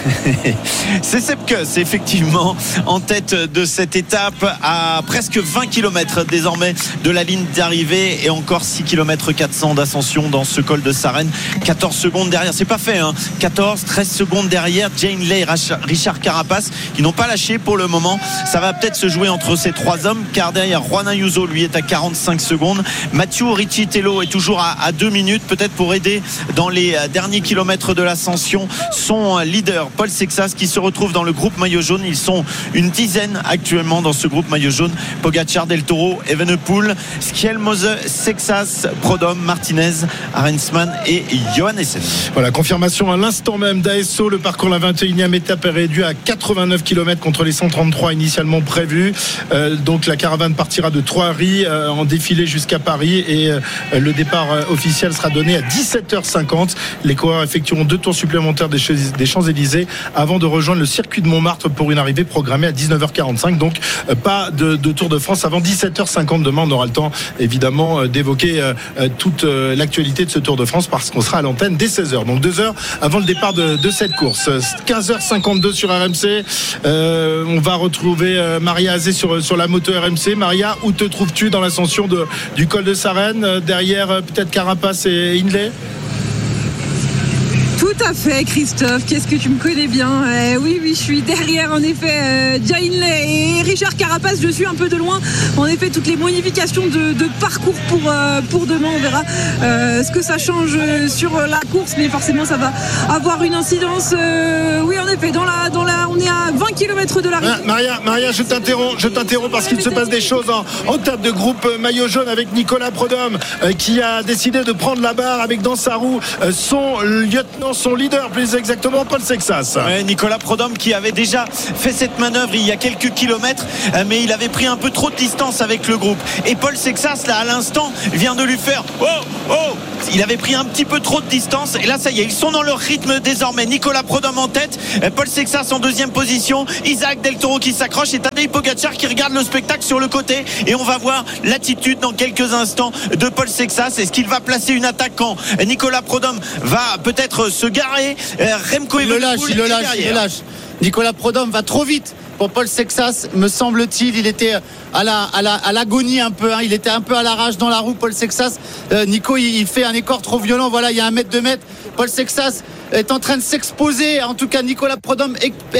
C'est Sepp Kuss effectivement en tête de cette étape à presque vingt kilomètres désormais de la ligne d'arrivée et encore six kilomètres quatre cents d'ascension dans ce col de Sarenne. quatorze secondes derrière, c'est pas fait hein. quatorze, treize secondes derrière Jane Lay, Richard Carapace qui n'ont pas lâché pour le moment. Ça va peut-être se jouer entre ces trois hommes car derrière Juan Ayuso lui est à quarante-cinq secondes. Mathieu Riccitello est toujours à, à deux minutes peut-être pour aider dans les derniers kilomètres de l'ascension son leader Paul Sexas qui se retrouve dans le groupe maillot jaune. Ils sont une dizaine actuellement dans ce groupe maillot jaune. Pogacar, Del Toro, Evenepoel, Skjelmose, Sexas, Prodhomme, Martinez, Arensman et Johannessen. Voilà, confirmation à l'instant même d'A S O. Le parcours la vingt et unième étape est réduit à quatre-vingt-neuf kilomètres contre les cent trente-trois initialement prévus. Euh, donc la caravane partira de Thoiry euh, en défilé jusqu'à Paris et euh, le départ euh, officiel sera donné à dix-sept heures cinquante. Les coureurs effectueront deux tours supplémentaires des, Ch- des Champs-Élysées avant de rejoindre le circuit de Montmartre pour une arrivée programmée à dix-neuf heures quarante-cinq. Donc euh, pas de, de Tour de France avant dix-sept sept heures cinquante demain, on aura le temps évidemment d'évoquer euh, toute euh, l'actualité de ce Tour de France parce qu'on sera à l'antenne dès seize heures. Donc deux heures avant le départ de, de cette course. quinze heures cinquante-deux sur R M C. Euh, on va retrouver euh, Maria Azé sur, sur la moto R M C. Maria, où te trouves-tu dans l'ascension de, du col de Sarenne, euh, derrière euh, peut-être Carapace et Hindley? Tout à fait, Christophe. Qu'est-ce que tu me connais bien. euh, Oui, oui, je suis derrière, en effet, euh, Jay Hindley et Richard Carapace. Je suis un peu de loin. En effet, toutes les modifications de, de parcours pour, euh, pour demain. On verra euh, ce que ça change sur la course. Mais forcément, ça va avoir une incidence. Euh, oui, en effet, dans la, dans la, on est à vingt kilomètres de l'arrivée. Ah, Maria, Maria, je t'interromps, je t'interromps parce qu'il se passe des choses en, en tête de groupe maillot jaune avec Nicolas Prodhomme euh, qui a décidé de prendre la barre avec dans sa roue euh, son lieutenant, son leader plus exactement, Paul Sexas. Ouais, Nicolas Prodhomme qui avait déjà fait cette manœuvre il y a quelques kilomètres, mais il avait pris un peu trop de distance avec le groupe. Et Paul Sexas, là à l'instant, vient de lui faire oh oh. Il avait pris un petit peu trop de distance et là ça y est, ils sont dans leur rythme désormais. Nicolas Prodhomme en tête, Paul Sexas en deuxième position, Isaac Del Toro qui s'accroche et Tadej Pogacar qui regarde le spectacle sur le côté. Et on va voir l'attitude dans quelques instants de Paul Sexas. Est-ce qu'il va placer une attaque quand Nicolas Prodhomme va peut-être se garer? Remco il le lâche, il le lâche, il le lâche. Nicolas Prodhomme va trop vite pour Paul Sexas, me semble-t-il. Il était à la, à la, à l'agonie un peu, hein. Il était un peu à l'arrache dans la roue, Paul Sexas. Euh, Nico, il, il fait un écart trop violent. Voilà, il y a un mètre, deux mètres. Paul Sexas est en train de s'exposer. En tout cas, Nicolas Prodhomme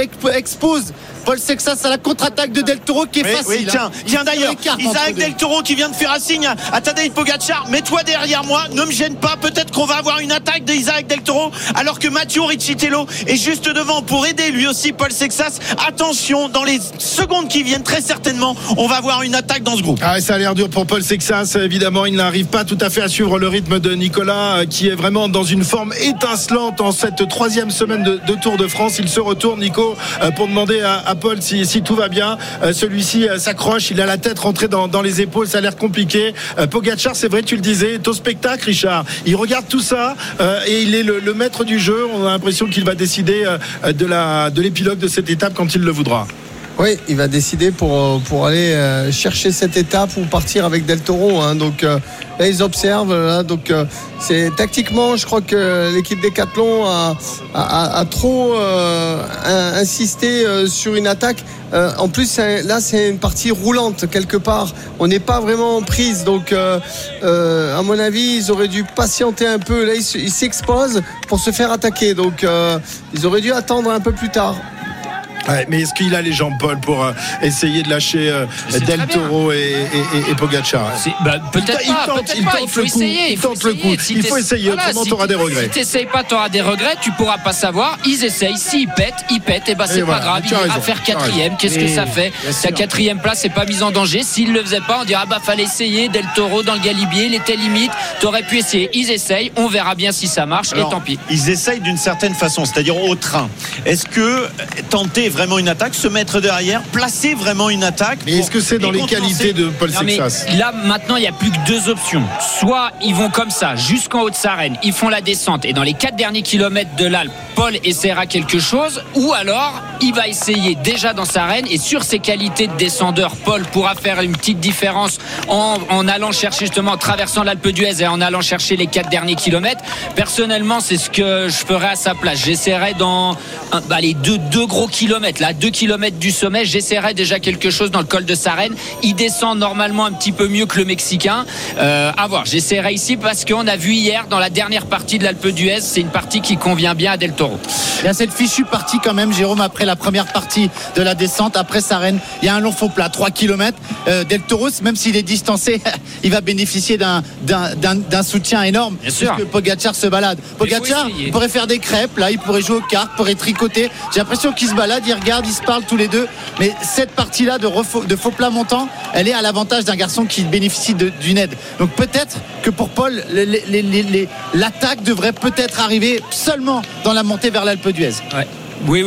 expose Paul Sexas à la contre-attaque de Del Toro qui est oui, facile. Oui, tiens, hein. tiens d'ailleurs, Isaac Del Toro qui vient de faire un signe à Tadej Pogacar. Mets-toi derrière moi, ne me gêne pas. Peut-être qu'on va avoir une attaque d'Isaac Del Toro alors que Matteo Riccitello est juste devant pour aider lui aussi Paul Sexas. Attention, dans les secondes qui viennent, très certainement, on va avoir une attaque dans ce groupe. Ah, ça a l'air dur pour Paul Sexas. Évidemment, il n'arrive pas tout à fait à suivre le rythme de Nicolas qui est vraiment dans une forme étincelante en cette troisième semaine de, de Tour de France. Il se retourne, Nico, pour demander à, à Paul si, si tout va bien. Celui-ci s'accroche, il a la tête rentrée dans, dans les épaules, ça a l'air compliqué. Pogacar, c'est vrai, tu le disais, est au spectacle, Richard. Il regarde tout ça euh, et il est le, le maître du jeu. On a l'impression qu'il va décider euh, de, la, de l'épilogue de cette étape quand il le voudra. Oui, il va décider pour, pour aller euh, chercher cette étape ou partir avec Del Toro. Hein. Donc euh, là, ils observent. Là, donc euh, c'est tactiquement, je crois que l'équipe Decathlon a, a, a trop euh, insisté euh, sur une attaque. Euh, en plus, c'est, là, c'est une partie roulante quelque part. On n'est pas vraiment en prise. Donc, euh, euh, à mon avis, ils auraient dû patienter un peu. Là, ils, ils s'exposent pour se faire attaquer. Donc, euh, ils auraient dû attendre un peu plus tard. Ouais, mais est-ce qu'il a les jambes, Paul, pour euh, essayer de lâcher euh, Del Toro et, et, et, et Pogacar? bah, Peut-être il pas, tente, peut-être il pas. tente il faut le essayer. Coup, Il faut tente le coup. Si il faut essayer, voilà, si autrement tu auras des regrets. Si tu n'essayes pas, tu auras des regrets. Tu ne pourras pas savoir. Ils essayent. S'ils pètent, ils pètent. Et bah, c'est et pas voilà, grave. Il ira faire quatrième. Qu'est-ce que ça fait? Sa quatrième place n'est pas mise en danger. S'il ne le faisait pas, on dirait, bah, fallait essayer. Del Toro dans le Galibier, il était limite. Tu aurais pu essayer. Ils essayent. On verra bien si ça marche. Alors, et tant pis. Ils essayent d'une certaine façon, c'est-à-dire au train. Est-ce que tenter vraiment une attaque, se mettre derrière, placer vraiment une attaque? Mais est-ce que c'est dans les qualités de Paul Sexas? Là maintenant il n'y a plus que deux options. Soit ils vont comme ça jusqu'en haut de Sarenne, ils font la descente et dans les quatre derniers kilomètres de l'Alpe, Paul essaiera quelque chose, ou alors il va essayer déjà dans Sarenne et sur ses qualités de descendeur, Paul pourra faire une petite différence en, en allant chercher justement, en traversant l'Alpe d'Huez et en allant chercher les quatre derniers kilomètres. Personnellement, c'est ce que je ferais à sa place. J'essaierais dans un, bah, les deux, deux gros kilomètres, là, deux kilomètres du sommet, j'essaierais déjà quelque chose dans le col de Sarenne. Il descend normalement un petit peu mieux que le Mexicain. Euh, à voir, j'essaierai ici parce qu'on a vu hier dans la dernière partie de l'Alpe d'Huez, c'est une partie qui convient bien à Del Toro. Il y a cette fichue partie quand même, Jérôme, après la première partie de la descente, après Sarenne, il y a un long faux plat, trois kilomètres. Euh, Del Toro, même s'il est distancé, il va bénéficier d'un, d'un, d'un, d'un soutien énorme. Bien sûr. Puisque Pogacar se balade. Pogacar il pourrait faire des crêpes, là, il pourrait jouer aux cartes, pourrait tricoter. J'ai l'impression qu'ils se baladent, ils regardent, ils se parlent tous les deux. Mais cette partie-là de, refaux, de faux plat montant, elle est à l'avantage d'un garçon qui bénéficie de, d'une aide. Donc peut-être que pour Paul, les, les, les, les, l'attaque devrait peut-être arriver seulement dans la montée vers l'Alpe d'Huez. Ouais. Oui, oui.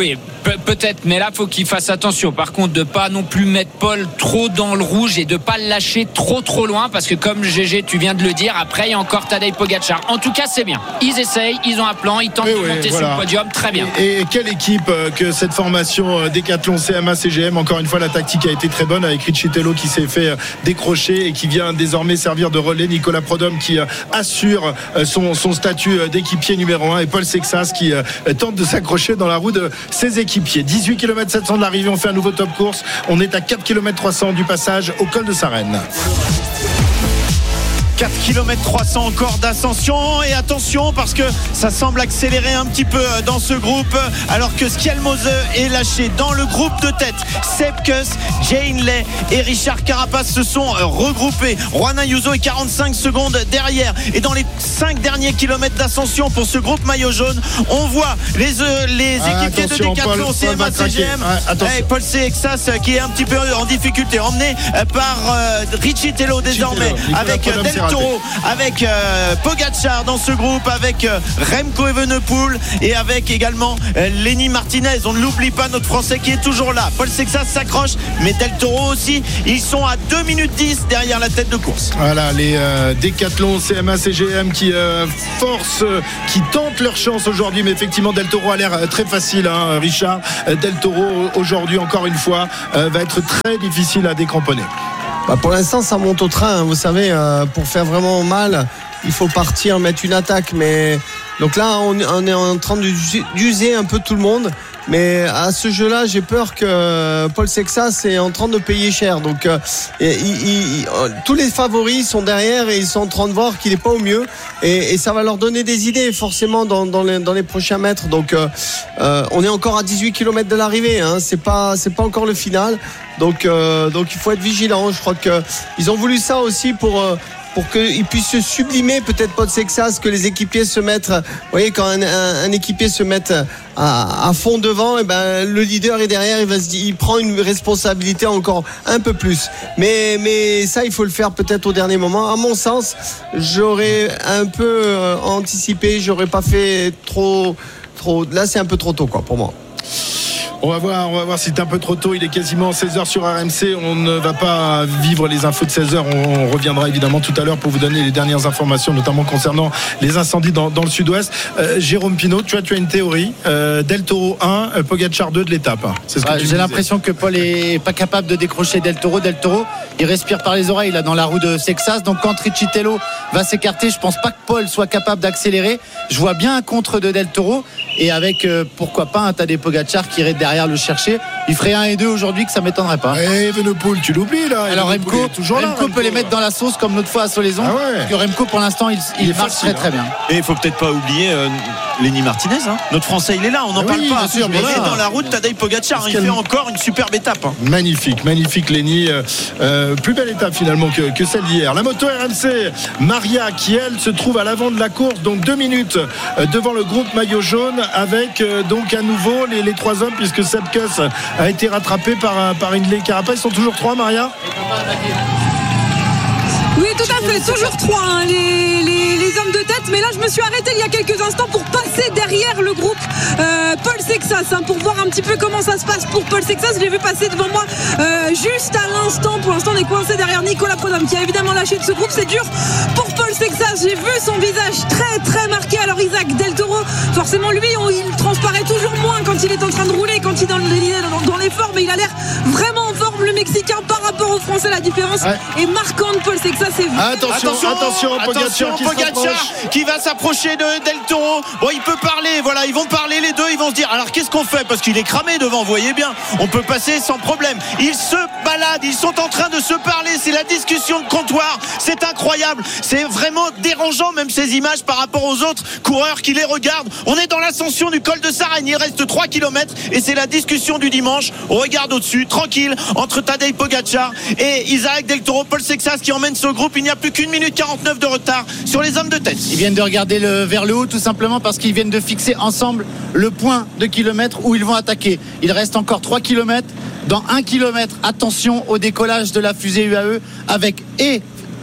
Pe- peut-être, mais là faut qu'il fasse attention. Par contre, de pas non plus mettre Paul trop dans le rouge et de pas le lâcher trop trop loin, parce que comme G G, tu viens de le dire, après il y a encore Tadej Pogacar. En tout cas, c'est bien. Ils essayent, ils ont un plan, ils tentent Et de oui, monter voilà. sur le podium, très bien. Et, et quelle équipe euh, que cette formation euh, Décathlon, C M A, C G M. Encore une fois, la tactique a été très bonne avec Richitello qui s'est fait euh, décrocher et qui vient désormais servir de relais. Nicolas Prodhomme qui euh, assure euh, son, son statut euh, d'équipier numéro un et Paul Sexas qui euh, tente de s'accrocher dans la roue de ses équipiers. dix-huit kilomètres sept cents de l'arrivée, on fait un nouveau top course. On est à quatre kilomètres trois cents du passage au col de Sarenne. quatre kilomètres trois cents encore d'ascension, et attention parce que ça semble accélérer un petit peu dans ce groupe, alors que Skjelmose est lâché dans le groupe de tête. Sepp Kuss, Jay Hindley et Richard Carapace se sont regroupés. Juan Ayuso est quarante-cinq secondes derrière, et dans les cinq derniers kilomètres d'ascension pour ce groupe maillot jaune, on voit les, euh, les Ah, équipiers de attention, Décathlon, Paul- C M A, Paul va C G M, craquer. Ah, attention. et Paul Sexas qui est un petit peu en difficulté, emmené par euh, Richitello désormais, Nicolas avec Prodhomme, c'est Del raté. Toro, avec euh, Pogacar dans ce groupe, avec euh, Remco Evenepoel et avec également euh, Lenny Martinez. On ne l'oublie pas, notre Français qui est toujours là. Paul Sexas s'accroche, mais Del Toro aussi. Ils sont à deux minutes dix derrière la tête de course. Voilà, les euh, Décathlon, C M A, C G M qui euh, forcent, euh, qui tentent leur chance aujourd'hui. Mais effectivement, Del Toro a l'air euh, très facile, hein, Richard. Euh, Del Toro, aujourd'hui, encore une fois, euh, va être très difficile à décramponner. Bah pour l'instant, ça monte au train. Hein. Vous savez, euh, pour faire vraiment mal, il faut partir, mettre une attaque. Mais donc là, on, on est en train d'user, d'user un peu tout le monde. Mais à ce jeu-là, j'ai peur que Paul Sexas est en train de payer cher. Donc, euh, il, il, il, tous les favoris sont derrière et ils sont en train de voir qu'il n'est pas au mieux. Et, et ça va leur donner des idées forcément dans, dans, les, dans les prochains mètres. Donc, euh, euh, on est encore à dix-huit kilomètres de l'arrivée. Hein. C'est pas, c'est pas encore le final. Donc, euh, donc, il faut être vigilant. Je crois que ils ont voulu ça aussi pour. Euh, pour qu'ils puissent se sublimer, peut-être Paul Sexas, que les équipiers se mettent, vous voyez, quand un, un, un équipier se met à, à fond devant, et ben, le leader est derrière, il va se dire, il prend une responsabilité encore un peu plus. Mais, mais ça, il faut le faire peut-être au dernier moment. À mon sens, j'aurais un peu euh, anticipé, j'aurais pas fait trop, trop, là, c'est un peu trop tôt, quoi, pour moi. On va voir, on va voir si c'est un peu trop tôt. Il est quasiment seize heures sur R M C. On ne va pas vivre les infos de seize heures. On reviendra évidemment tout à l'heure pour vous donner les dernières informations, notamment concernant les incendies dans, dans le sud-ouest. Euh, Jérôme Pinault, tu as, tu as une théorie. Euh, Del Toro un, euh, Pogacar deux de l'étape. C'est ce que Ouais, tu j'ai disais. l'impression que Paul est pas capable de décrocher Del Toro. Del Toro, il respire par les oreilles là dans la roue de Sexas. Donc quand Richitello va s'écarter, je pense pas que Paul soit capable d'accélérer. Je vois bien un contre de Del Toro, et avec euh, pourquoi pas un Tadej Pogacar qui irait derrière le chercher. Il ferait un et deux aujourd'hui, que ça m'étonnerait pas. Et Evenepoel, tu l'oublies là. Alors Evenepoel Remco, est toujours là, Remco peut les mettre dans la sauce comme l'autre fois à Solaison. Ah ouais. Parce que Remco pour l'instant il, il, Il est marche facile, très très bien. Et il faut peut-être pas oublier euh, Lenny Martinez, hein. Notre Français, il est là, on n'en Ah parle oui, pas. bien sûr, mais bien il est sûr. dans la route Tadej Pogacar, hein. Il qu'elle- fait encore une superbe étape, hein. Magnifique, magnifique Lenny. Euh, euh, plus belle étape finalement que, que celle d'hier. La moto R M C, Maria qui elle se trouve à l'avant de la course, donc deux minutes euh, devant le groupe maillot jaune, avec euh, donc à nouveau les, les trois hommes, puisque Sepp Kuss a été rattrapé par, euh, par Hindley et Carapace. Ils sont toujours trois, Maria. Oui, tout à fait, toujours trois, hein, les, les, les hommes de tête. Mais là, je me suis arrêté il y a quelques instants pour passer derrière le groupe euh, Paul Sexas, hein, pour voir un petit peu comment ça se passe pour Paul Sexas. Je l'ai vu passer devant moi euh, juste à l'instant. Pour l'instant, on est coincé derrière Nicolas Prodhomme, qui a évidemment lâché de ce groupe. C'est dur pour Paul Sexas. J'ai vu son visage très très marqué. Alors Isaac Del Toro, forcément lui, on, il transparaît toujours moins quand il est en train de rouler, quand il est dans, dans, dans l'effort. Mais il a l'air vraiment en forme, le Mexicain, par rapport aux Français. La différence Ouais. est marquante. Paul Sexas est Attention, attention, Pogacar qui se Pogacar rapproche. qui va s'approcher de Del Toro. Bon, il peut parler, voilà, ils vont parler les deux, ils vont se dire alors qu'est-ce qu'on fait, parce qu'il est cramé devant, vous voyez bien. On peut passer sans problème. Ils se baladent, ils sont en train de se parler, c'est la discussion de comptoir. C'est incroyable, c'est vraiment dérangeant même ces images par rapport aux autres coureurs qui les regardent. On est dans l'ascension du col de Sarenne, il reste trois kilomètres et c'est la discussion du dimanche. On regarde au-dessus, tranquille, entre Tadej Pogacar et Isaac Del Toro. Paul Sexas qui emmène ce groupe. Il n'y a plus qu'une minute quarante-neuf de retard sur les hommes de tête. Ils viennent de regarder le, vers le haut tout simplement parce qu'ils viennent de fixer ensemble le point de kilomètre où ils vont attaquer. Il reste encore trois kilomètres. Dans un kilomètre, attention au décollage de la fusée U A E avec et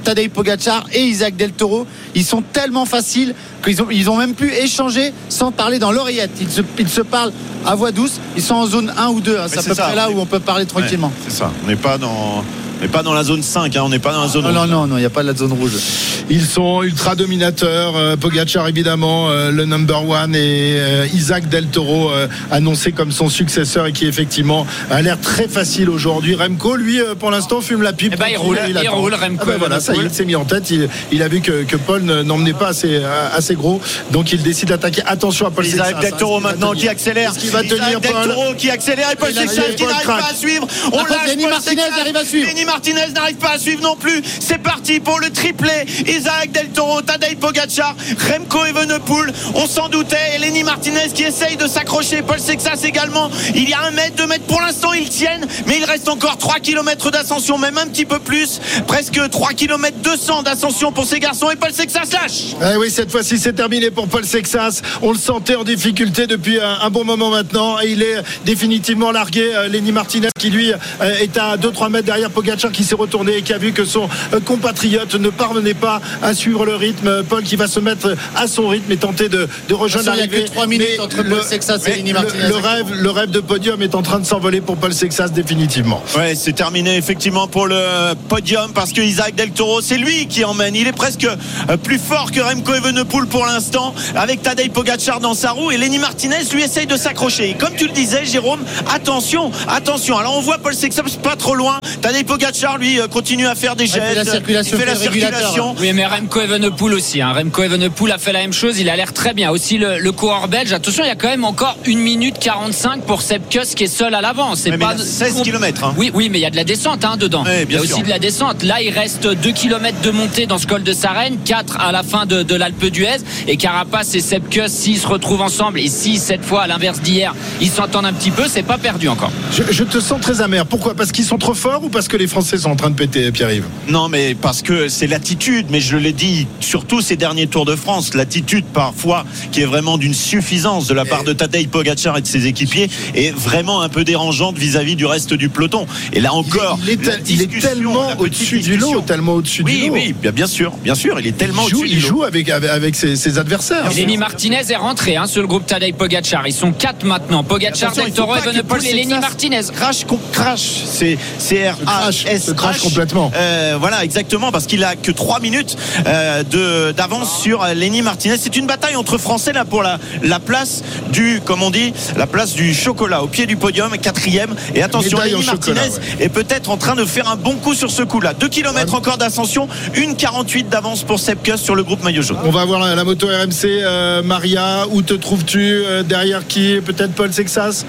Tadej Pogacar et Isaac Del Toro, ils sont tellement faciles qu'ils ont, ils ont même pu échanger sans parler dans l'oreillette. Ils se, ils se parlent à voix douce. Ils sont en zone un ou deux. Hein. C'est à peu près là où on peut parler tranquillement. Ouais, c'est ça. On n'est pas dans. Mais pas dans la zone cinq, hein, on n'est pas dans la zone non, rouge. Non, non, non, il n'y a pas de la zone rouge. Ils sont ultra dominateurs. Euh, Pogacar, évidemment, euh, le number one, et euh, Isaac Del Toro, euh, annoncé comme son successeur et qui, effectivement, a l'air très facile aujourd'hui. Remco, lui, euh, pour l'instant, fume la pipe. Eh ben, il roule, il, il roule, Remco. Ah ben voilà, ça y est, il s'est mis en tête. Il, il a vu que, que Paul n'emmenait pas assez, assez gros. Donc, il décide d'attaquer. Attention à Paul Sexas. Isaac Del Toro maintenant qui accélère. Qui va tenir Isaac Del Toro qui accélère et Paul Sexas qui n'arrive pas à suivre. On lâche Lenny Martinez arrive à suivre. Lenny Martinez n'arrive pas à suivre non plus. C'est parti pour le triplé. Isaac Del Toro, Tadej Pogacar, Remco Evenepoel. On s'en doutait. Et Lenny Martinez qui essaye de s'accrocher. Paul Sexas également. Il y a un mètre, deux mètres. Pour l'instant, ils tiennent. Mais il reste encore trois kilomètres d'ascension, même un petit peu plus. Presque trois kilomètres deux cents d'ascension pour ces garçons. Et Paul Sexas lâche. Eh oui, cette fois-ci, c'est terminé pour Paul Sexas. On le sentait en difficulté depuis un, un bon moment maintenant. Et il est définitivement largué. Euh, Lenny Martinez qui, lui, euh, est à deux trois mètres derrière Pogacar qui s'est retourné et qui a vu que son compatriote ne parvenait pas à suivre le rythme. Paul qui va se mettre à son rythme et tenter de, de rejoindre l'arrivée. Il n'y a que trois minutes mais entre Paul Sexas et Lenny Martinez. Le, le, rêve, le rêve de podium est en train de s'envoler pour Paul Sexas définitivement. Ouais, c'est terminé effectivement pour le podium parce que Isaac Del Toro, c'est lui qui emmène. Il est presque plus fort que Remco Evenepoel pour l'instant, avec Tadej Pogacar dans sa roue, et Lenny Martinez lui essaye de s'accrocher. Et comme tu le disais, Jérôme, attention, attention. Alors on voit Paul Sexas pas trop loin. Tadej Pogacar lui continue à faire des gestes. Il fait la circulation. Il fait la circulation. Oui, mais Remco Evenepoel aussi. Hein. Remco Evenepoel a fait la même chose. Il a l'air très bien. Aussi le, le coureur belge. Attention, il y a quand même encore une minute quarante-cinq pour Sepp Kuss qui est seul à l'avant. C'est mais pas mais seize kilomètres. Hein. Oui, oui, mais il y a de la descente hein, dedans. Oui, il y a sûr. aussi de la descente. Là, il reste deux kilomètres de montée dans ce col de Sarenne, quatre à la fin de, de l'Alpe d'Huez. Et Carapace et Sepp Kuss, s'ils se retrouvent ensemble et si cette fois, à l'inverse d'hier, ils s'entendent un petit peu, c'est pas perdu encore. Je, je te sens très amer. Pourquoi ? Parce qu'ils sont trop forts ou parce que les Français sont en train de péter, Pierre-Yves ? Non, mais parce que c'est l'attitude. Mais je l'ai dit, surtout ces derniers Tours de France, l'attitude parfois qui est vraiment d'une suffisance de la part de Tadej Pogacar et de ses équipiers est vraiment un peu dérangeante vis-à-vis du reste du peloton. Et là encore, il est, il est, il est tellement au-dessus du lot, tellement au-dessus oui, du lot. Oui, oui, bien sûr, bien sûr, il est tellement il joue, au-dessus il du lot. joue avec avec, avec ses, ses adversaires. Lenny Martinez est rentré hein, sur le groupe Tadej Pogacar. Ils sont quatre maintenant. Pogacar, Del Toro, Evenepoel et Lenny Martinez. Crash, crash, c'est R H S. Crash complètement. Euh, voilà, exactement, parce qu'il a que trois minutes euh, de, d'avance sur Lenny Martinez. C'est une bataille entre Français là pour la, la place du, comme on dit, la place du chocolat au pied du podium, quatrième. Et attention, Lenny Martinez chocolat, ouais. est peut-être en train de faire un bon coup sur ce coup-là. Deux kilomètres ouais. encore d'ascension, une quarante-huit d'avance pour Sepp Kuss sur le groupe maillot jaune. On va voir la, la moto R M C. Euh, Maria, où te trouves-tu euh, derrière qui? Peut-être Paul Sexas?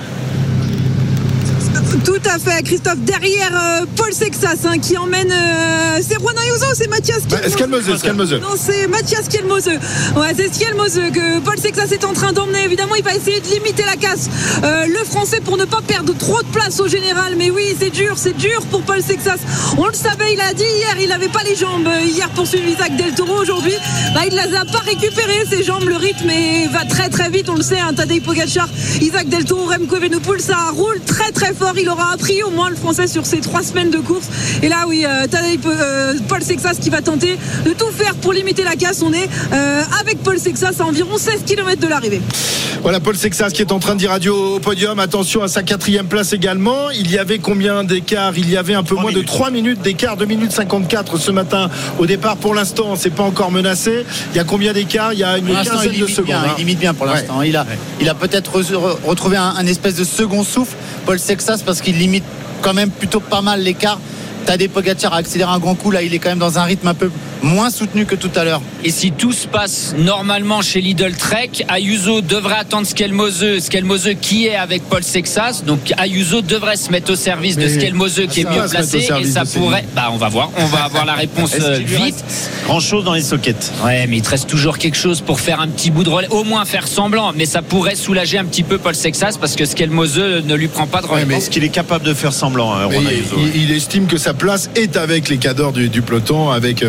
Tout à fait, Christophe, derrière euh, Paul Sexas hein, qui emmène euh, c'est Juan Ayuso, c'est Mathias Skelmose. Skelmose. Non, c'est Mathias Skelmose. Ouais, c'est Skelmose que Paul Sexas est en train d'emmener. Évidemment, il va essayer de limiter la casse. Euh, le Français pour ne pas perdre trop de place au général. Mais oui, c'est dur, c'est dur pour Paul Sexas. On le savait, il a dit hier, il n'avait pas les jambes hier pour suivre Isaac Del Toro. Aujourd'hui, bah, il ne les a pas récupérées, ses jambes. Le rythme est, va très très vite, on le sait. Hein, Tadej Pogacar, Isaac Del Toro, Remco Evenepoel, ça roule très très fort. Il aura appris au moins le Français sur ces trois semaines de course. Et là, oui, euh, Tadej, euh, Paul Sexas qui va tenter de tout faire pour limiter la casse. On est euh, avec Paul Sexas à environ seize kilomètres de l'arrivée. Voilà Paul Sexas qui est en train de dire adieu au podium. Attention à sa quatrième place également. Il y avait combien d'écart? Il y avait un peu moins minutes. de trois minutes d'écart, deux minutes cinquante-quatre ce matin au départ. Pour l'instant, c'est pas encore menacé. Il y a combien d'écart? Il y a une quinzaine de secondes. Bien, hein. Il limite bien pour l'instant. Ouais. Il a, il a peut-être re- retrouvé un, un espèce de second souffle, Paul Sexas, parce qu'il limite quand même plutôt pas mal l'écart. Tadej Pogacar a accéléré un grand coup. Là, il est quand même dans un rythme un peu moins soutenu que tout à l'heure. Et si tout se passe normalement chez Lidl Trek, Ayuso devrait attendre Skelmose, Skelmose qui est avec Paul Sexas. Donc Ayuso devrait se mettre au service Mais de Skelmose qui est mieux placé. Et ça pourrait. Bah, on va voir. On va avoir la réponse vite. Grand chose dans les sockets. Ouais, mais il te reste toujours quelque chose pour faire un petit bout de relais. Au moins faire semblant. Mais ça pourrait soulager un petit peu Paul Sexas parce que Skelmose ne lui prend pas de relais. Ouais, mais est-ce qu'il est capable de faire semblant, Juan Ayuso? il, il estime que sa place est avec les cadors du, du peloton, avec Pogacar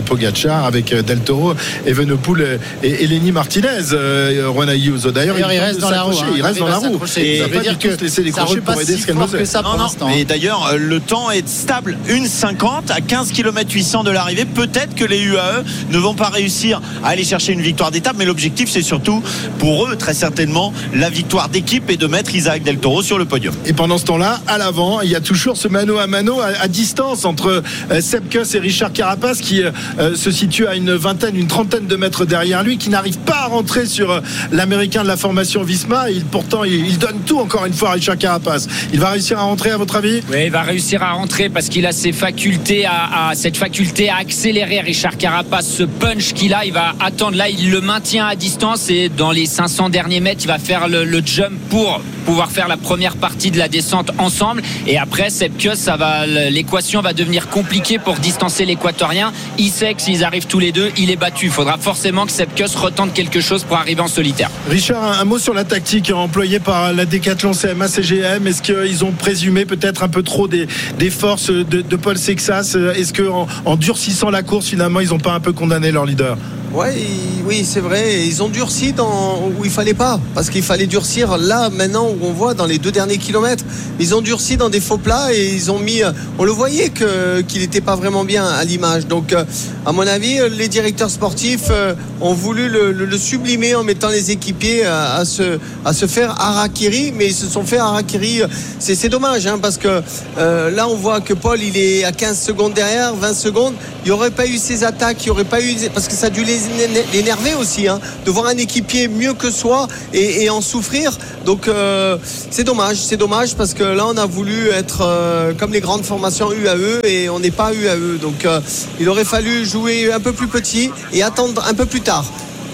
Richard avec Del Toro, Evenepoel et Eleni Martinez. Euh, Juan Ayuso. D'ailleurs, il, il reste dans la roue. Il reste dans la roue. Et ça veut dire que laisser décrocher pour aider Scalmose. Non, non. Et d'ailleurs, le temps est stable. une cinquante à quinze kilomètres huit cents de l'arrivée. Peut-être que les U A E ne vont pas réussir à aller chercher une victoire d'étape, mais l'objectif, c'est surtout pour eux, très certainement, la victoire d'équipe et de mettre Isaac Del Toro sur le podium. Et pendant ce temps-là, à l'avant, il y a toujours ce mano à mano à, à distance entre euh, Sepp Kuss et Richard Carapace qui euh, se situe à une vingtaine, une trentaine de mètres derrière lui, qui n'arrive pas à rentrer sur euh, l'américain de la formation Visma. Il, pourtant, il, il donne tout encore une fois à Richard Carapace. Il va réussir à rentrer, à votre avis? Oui, il va réussir à rentrer parce qu'il a ses facultés à, à cette faculté à accélérer. Richard Carapace, ce punch qu'il a, il va attendre là, il le maintient à distance et dans les cinq cents derniers mètres, il va faire le, le jump pour pouvoir faire la première partie de la descente ensemble. Et après, Sepp Kuss, ça va, l'équation va devenir compliquée pour distancer l'équatorien. Il sait que s'ils arrivent tous les deux, il est battu. Il faudra forcément que Sepp Kuss retente quelque chose pour arriver en solitaire. Richard, un, un mot sur la tactique employée par la Decathlon C M A C G M. Est-ce qu'ils ont présumé peut-être un peu trop des, des forces de, de Paul Sexas? Est-ce qu'en en durcissant la course, finalement, ils n'ont pas un peu condamné leur leader? Ouais, oui, c'est vrai. Ils ont durci dans où il fallait pas, parce qu'il fallait durcir là maintenant où on voit dans les deux derniers kilomètres. Ils ont durci dans des faux plats et ils ont mis. On le voyait que qu'il n'était pas vraiment bien à l'image. Donc, à mon avis, les directeurs sportifs ont voulu le, le, le sublimer en mettant les équipiers à, à se à se faire harakiri, mais ils se sont fait harakiri. C'est, c'est dommage, hein, parce que euh, là on voit que Paul il est à quinze secondes derrière, vingt secondes. Il n'y aurait pas eu ces attaques, il n'y aurait pas eu parce que ça a dû les l'énerver aussi, hein, de voir un équipier mieux que soi et, et en souffrir. Donc euh, c'est dommage, c'est dommage parce que là on a voulu être euh, comme les grandes formations U A E et on n'est pas U A E. Donc euh, il aurait fallu jouer un peu plus petit et attendre un peu plus tard.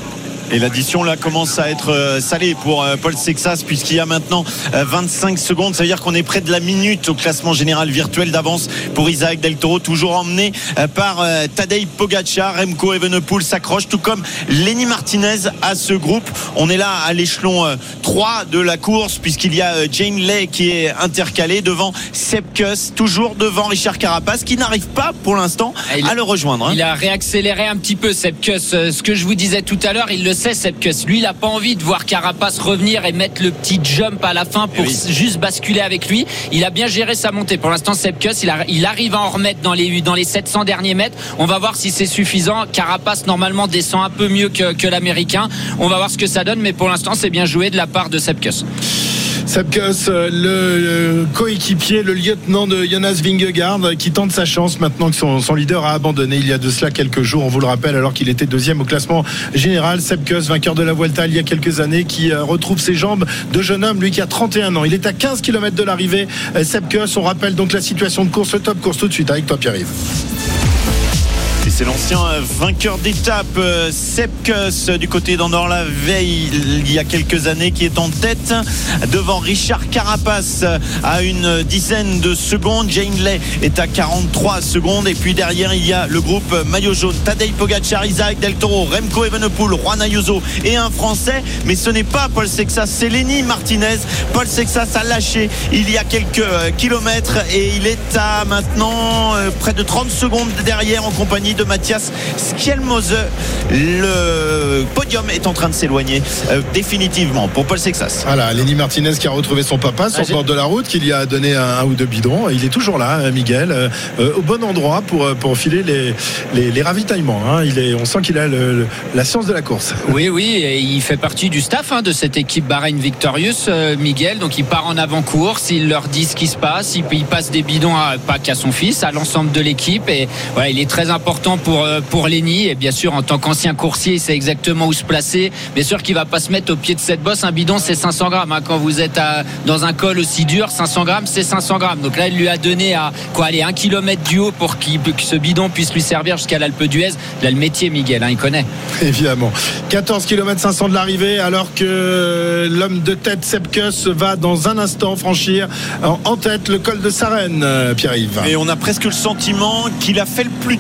Et l'addition là commence à être salée pour Paul Sexas puisqu'il y a maintenant vingt-cinq secondes. Ça veut dire qu'on est près de la minute au classement général virtuel d'avance pour Isaac Del Toro, toujours emmené par Tadej Pogačar. Remco Evenepoel s'accroche, tout comme Lenny Martinez à ce groupe. On est là à l'échelon trois de la course puisqu'il y a Jane Lay qui est intercalé devant Sepp Kuss, toujours devant Richard Carapace qui n'arrive pas pour l'instant il, à le rejoindre. Hein. Il a réaccéléré un petit peu Sepp Kuss. Ce que je vous disais tout à l'heure, il le sait, Sepp Kuss. Lui, il n'a pas envie de voir Carapace revenir et mettre le petit jump à la fin pour oui. juste basculer avec lui. Il a bien géré sa montée. Pour l'instant, Sepp Kuss, il, a, il arrive à en remettre dans les, dans les sept cents derniers mètres. On va voir si c'est suffisant. Carapace, normalement, descend un peu mieux que, que l'Américain. On va voir ce que ça donne, mais pour l'instant, c'est bien joué de la part de Sepp Kuss. Sepp Kuss, le, le coéquipier, le lieutenant de Jonas Vingegaard, qui tente sa chance maintenant que son, son leader a abandonné il y a de cela quelques jours, on vous le rappelle, alors qu'il était deuxième au classement général. Sepp Kuss, vainqueur de la Vuelta il y a quelques années, qui retrouve ses jambes de jeune homme, lui qui a trente et un ans. Il est à quinze kilomètres de l'arrivée. Sepp Kuss, on rappelle donc la situation de course, le top course tout de suite avec toi Pierre-Yves. Et c'est l'ancien vainqueur d'étape Sepp Kuss du côté d'Andorre-la-Veille il y a quelques années qui est en tête devant Richard Carapace à une dizaine de secondes. Jane Lay est à quarante-trois secondes et puis derrière il y a le groupe maillot jaune, Tadej Pogačar, Isaac Del Toro, Remco Evenepoel, Juan Ayuso et un Français, mais ce n'est pas Paul Sexas, c'est Lenny Martinez. Paul Sexas a lâché il y a quelques kilomètres et il est à maintenant près de trente secondes derrière en compagnie de Matthias Skjelmose. Le podium est en train de s'éloigner euh, définitivement pour Paul Sexas. Voilà, Lenny Martinez qui a retrouvé son papa sur le ah, bord de la route, qui lui a donné un, un ou deux bidons. Il est toujours là, Miguel, euh, euh, au bon endroit pour, pour filer les, les, les ravitaillements. Hein. Il est, on sent qu'il a le, le, la science de la course. Oui, oui, et il fait partie du staff hein, de cette équipe Bahreïn Victorious, euh, Miguel. Donc il part en avant-course, il leur dit ce qui se passe, il, il passe des bidons à, pas qu'à son fils, à l'ensemble de l'équipe. Et voilà, il est très important pour, pour Lenny, et bien sûr en tant qu'ancien coursier il sait exactement où se placer. Bien sûr qu'il va pas se mettre au pied de cette bosse. Un bidon c'est cinq cents grammes hein. Quand vous êtes à, dans un col aussi dur, cinq cents grammes c'est cinq cents grammes. Donc là il lui a donné à quoi aller un kilomètre du haut pour qu'il, que ce bidon puisse lui servir jusqu'à l'Alpe d'Huez. Il a le métier Miguel, hein, il connaît. Évidemment. quatorze kilomètres cinq cents de l'arrivée, alors que l'homme de tête Sepp Kuss va dans un instant franchir en tête le col de Sarenne, Pierre-Yves. Et on a presque le sentiment qu'il a fait le plus dur désormais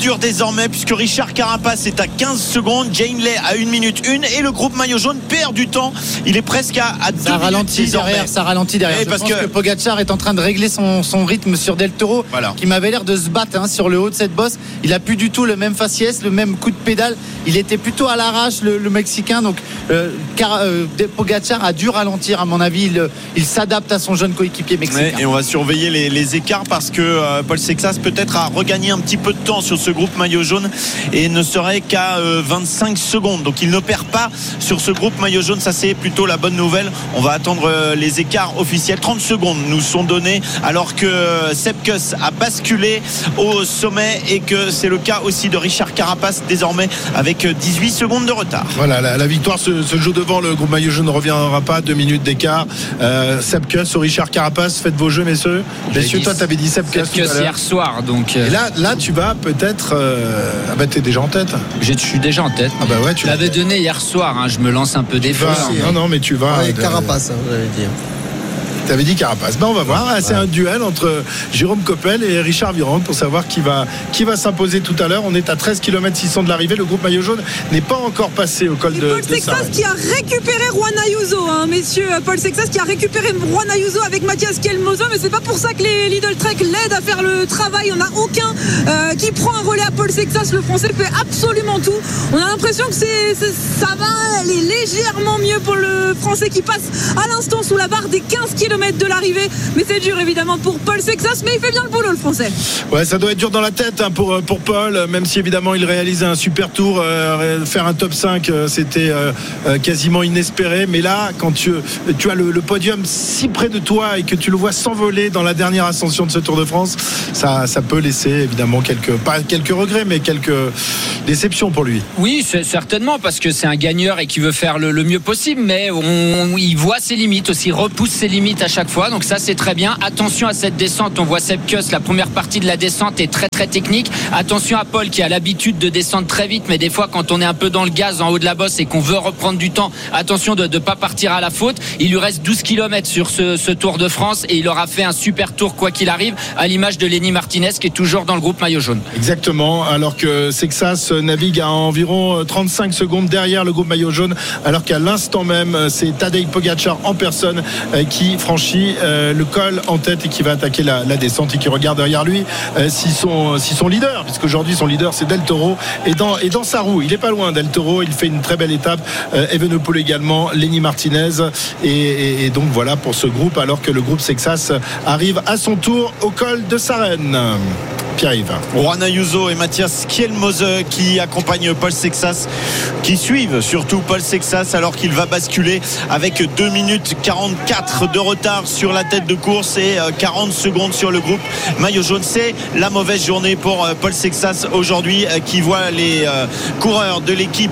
désormais, puisque Richard Carapace est à quinze secondes, Jane Lay à une minute une, et le groupe maillot jaune perd du temps. Il est presque à, à deux ça minutes ralentit désormais. derrière, ça ralentit derrière. Et Je parce pense que... que... que Pogacar est en train de régler son, son rythme sur Del Toro, voilà. qui m'avait l'air de se battre hein, sur le haut de cette bosse. Il a plus du tout le même faciès, le même coup de pédale. Il était plutôt à l'arrache, le, le Mexicain. Donc, euh, car, euh, Pogacar a dû ralentir, à mon avis. Il, il s'adapte à son jeune coéquipier mexicain. Ouais, et on va surveiller les, les écarts parce que euh, Paul Sexas peut-être a regagné un petit peu de temps sur ce groupe maillot jaune et ne serait qu'à euh, vingt-cinq secondes. Donc il ne perd pas sur ce groupe maillot jaune. Ça, c'est plutôt la bonne nouvelle. On va attendre euh, les écarts officiels. trente secondes nous sont donnés alors que euh, Sepp Kuss a basculé au sommet et que c'est le cas aussi de Richard Carapace désormais avec dix-huit secondes de retard. Voilà, la, la victoire se, se joue devant. Le groupe maillot jaune ne reviendra pas. Deux minutes d'écart. Euh, Sepp Kuss ou Richard Carapace, faites vos jeux, messieurs. J'ai Messieurs, dit toi, t'avais dit Sepp Kuss tout à l'heure. hier soir, donc. Et là, là, tu vas peut-être. Euh... Ah bah t'es déjà en tête. Je suis déjà en tête. Ah bah ouais, tu l'avais donné hier soir. Hein, je me lance un peu des vas... Non, non, mais tu vas. Ouais, de... Carapace, hein, vous l'avez dit. T'avais dit Carapace. Ben on va voir. C'est un duel entre Jérôme Coppel et Richard Virenque pour savoir qui va, qui va s'imposer tout à l'heure. On est à treize kilomètres six cents de l'arrivée. Le groupe maillot jaune n'est pas encore passé au col et de Paul Sexas qui a récupéré Juan Ayuso, hein, messieurs. Paul Sexas qui a récupéré Juan Ayuso avec Mathias Kelmozo, mais c'est pas pour ça que les Lidl Trek l'aident à faire le travail. On n'a aucun euh, qui prend un relais à Paul Sexas. Le Français fait absolument tout. On a l'impression que c'est, c'est, ça va aller légèrement mieux pour le Français qui passe à l'instant sous la barre des quinze kilomètres de l'arrivée. Mais c'est dur évidemment pour Paul Sexas, mais il fait bien le boulot, le Français. Ouais, ça doit être dur dans la tête hein, pour, pour Paul, même si évidemment il réalisait un super tour. Euh, faire un top cinq, euh, c'était euh, quasiment inespéré. Mais là, quand tu, tu as le, le podium si près de toi et que tu le vois s'envoler dans la dernière ascension de ce Tour de France, ça, ça peut laisser évidemment quelques, pas quelques regrets, mais quelques déceptions pour lui. Oui, c'est certainement, parce que c'est un gagneur et qui veut faire le, le mieux possible, mais on, il voit ses limites aussi, repousse ses limites à chaque fois. Donc ça, c'est très bien. Attention à cette descente. On voit Sepp Kuss, la première partie de la descente est très très technique. Attention à Paul qui a l'habitude de descendre très vite, mais des fois quand on est un peu dans le gaz en haut de la bosse et qu'on veut reprendre du temps, attention de ne pas partir à la faute. Il lui reste douze kilomètres sur ce, ce Tour de France et il aura fait un super tour quoi qu'il arrive, à l'image de Lenny Martinez qui est toujours dans le groupe maillot jaune. Exactement, alors que Sexas navigue à environ trente-cinq secondes derrière le groupe maillot jaune, alors qu'à l'instant même c'est Tadej Pogacar en personne qui franchit le col en tête et qui va attaquer la, la descente et qui regarde derrière lui euh, si, son, si son leader, puisqu'aujourd'hui son leader c'est Del Toro, est dans, est dans sa roue. Il est pas loin, Del Toro, il fait une très belle étape. euh, Evenepoel également, Lenny Martinez et, et, et donc voilà pour ce groupe, alors que le groupe Sexas arrive à son tour au col de Sarenne. Pierre-Yves. Juan Ayuso et Mathias Kielmose qui accompagnent Paul Sexas, qui suivent surtout Paul Sexas alors qu'il va basculer avec deux minutes quarante-quatre de retard sur la tête de course et quarante secondes sur le groupe maillot jaune. C'est la mauvaise journée pour Paul Sexas aujourd'hui, qui voit les coureurs de l'équipe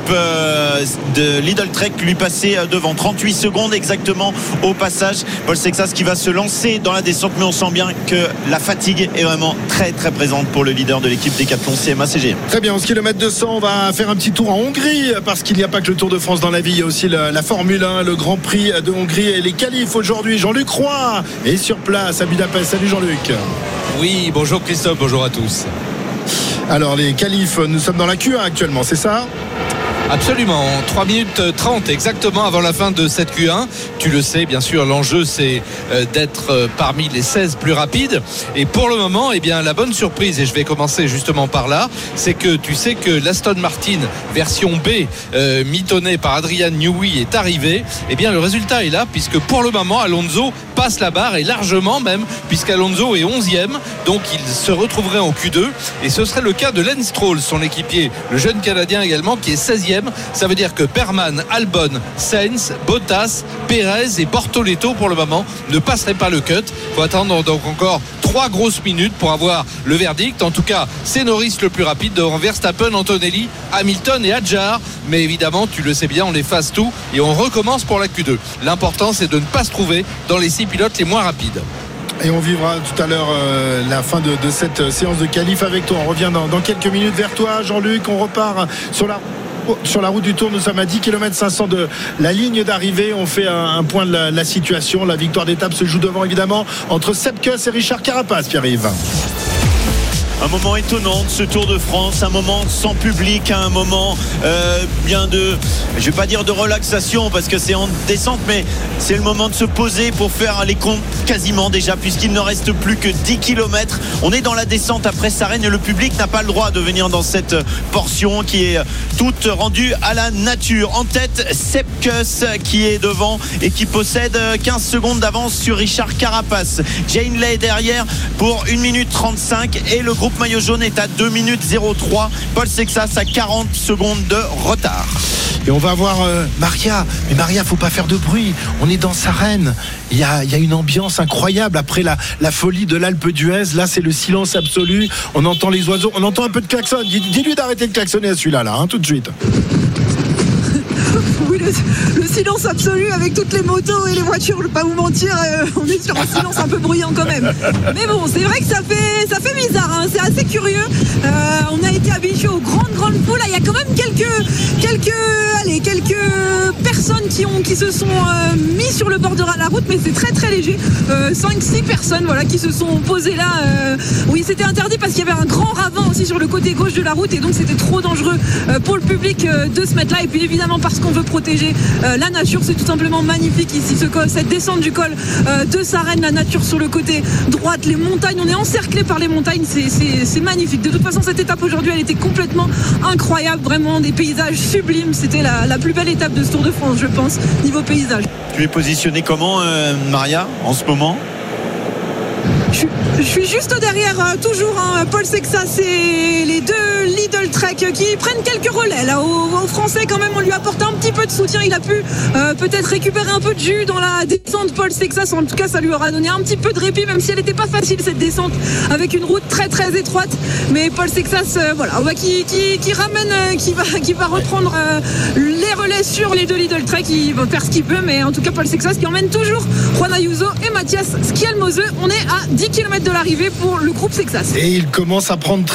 de Lidl Trek lui passer devant. Trente-huit secondes exactement au passage. Paul Sexas qui va se lancer dans la descente, mais on sent bien que la fatigue est vraiment très très présente pour le leader de l'équipe Decathlon C M A C G. Très bien, onze kilomètres deux cents, on va faire un petit tour en Hongrie, parce qu'il n'y a pas que le Tour de France dans la vie, il y a aussi la, la Formule un, le Grand Prix de Hongrie et les qualifs aujourd'hui. Jean-Luc Roy est sur place à Budapest. Salut Jean-Luc. Oui, bonjour Christophe, bonjour à tous. Alors les qualifs, nous sommes dans la Q un actuellement, c'est ça ? Absolument, trois minutes trente exactement avant la fin de cette Q un. Tu le sais, bien sûr, l'enjeu c'est d'être parmi les seize plus rapides. Et pour le moment, eh bien, la bonne surprise, et je vais commencer justement par là, c'est que tu sais que l'Aston Martin version B, euh, mitonnée par Adrian Newey, est arrivée. Eh bien, le résultat est là, puisque pour le moment, Alonso passe la barre, et largement même, puisqu'Alonso est onzième, donc il se retrouverait en Q deux. Et ce serait le cas de Lance Stroll, son équipier, le jeune Canadien également, qui est seizième. Ça veut dire que Perman, Albon, Sainz, Bottas, Perez et Bortoleto pour le moment ne passeraient pas le cut. Il faut attendre donc encore trois grosses minutes pour avoir le verdict. En tout cas, c'est Norris le plus rapide devant Verstappen, Antonelli, Hamilton et Hadjar. Mais évidemment, tu le sais bien, on efface tout et on recommence pour la Q deux. L'important, c'est de ne pas se trouver dans les six pilotes les moins rapides. Et on vivra tout à l'heure euh, la fin de, de cette séance de qualif avec toi. On revient dans, dans quelques minutes vers toi, Jean-Luc. On repart sur la sur la route du Tour. Nous sommes à dix kilomètres cinq cents de la ligne d'arrivée. On fait un, un point de la, la situation. La victoire d'étape se joue devant, évidemment, entre Sepp Kuss et Richard Carapace, Pierre-Yves. un moment étonnant de ce Tour de France, un moment sans public, un moment euh, bien de, je vais pas dire de relaxation parce que c'est en descente, mais c'est le moment de se poser pour faire les comptes quasiment déjà, puisqu'il ne reste plus que dix kilomètres. On est dans la descente après Sarenne et le public n'a pas le droit de venir dans cette portion qui est toute rendue à la nature. En tête, Sepp Kuss qui est devant et qui possède quinze secondes d'avance sur Richard Carapace. Jane Lay derrière pour une minute trente-cinq et le groupe maillot jaune est à deux minutes zéro trois. Paul Sexas à quarante secondes de retard. Et on va voir euh, Maria. Mais Maria, faut pas faire de bruit. On est dans Sarenne. Il y a, il y a une ambiance incroyable après la, la folie de l'Alpe d'Huez. Là, c'est le silence absolu. On entend les oiseaux. On entend un peu de klaxon. Dis-lui d'arrêter de klaxonner à celui-là, là, hein, tout de suite. Oui, le, le silence absolu avec toutes les motos et les voitures, je ne vais pas vous mentir, euh, on est sur un silence un peu bruyant quand même. Mais bon, c'est vrai que ça fait, ça fait bizarre, hein, c'est assez curieux. Euh, on a été habitué aux grandes, grandes foules. Là, il y a quand même quelques, quelques, allez, quelques personnes qui, ont, qui se sont euh, mis sur le bord de la route, mais c'est très, très léger. Euh, cinq six personnes voilà, qui se sont posées là. Euh, oui, c'était interdit parce qu'il y avait un grand ravin aussi sur le côté gauche de la route et donc c'était trop dangereux euh, pour le public euh, de se mettre là. Et puis évidemment, parce qu'on veut protéger euh, la nature, c'est tout simplement magnifique ici, ce col, cette descente du col euh, de Sarenne, la nature sur le côté droite, les montagnes, on est encerclé par les montagnes, c'est, c'est, c'est magnifique. De toute façon, cette étape aujourd'hui, elle était complètement incroyable, vraiment des paysages sublimes. C'était la, la plus belle étape de ce Tour de France, je pense, niveau paysage. Tu es positionné comment, euh, Maria, en ce moment ? Je, je suis juste derrière, euh, toujours hein, Paul Sexas et les deux Lidl Trek qui prennent quelques relais. Là, au, au Français, quand même, on lui apporte un petit peu de soutien. Il a pu euh, peut-être récupérer un peu de jus dans la descente. Paul Sexas, en tout cas, ça lui aura donné un petit peu de répit, même si elle n'était pas facile cette descente, avec une route très très étroite. Mais Paul Sexas, euh, voilà, bah, qui, qui, qui ramène, euh, qui va, qui va reprendre euh, les relais sur les deux Lidl Trek. Il va faire ce qu'il peut, mais en tout cas, Paul Sexas qui emmène toujours Juan Ayuso et Mathias Schialmose. On est à dix kilomètres de l'arrivée pour le groupe Sexas. Et il commence à prendre très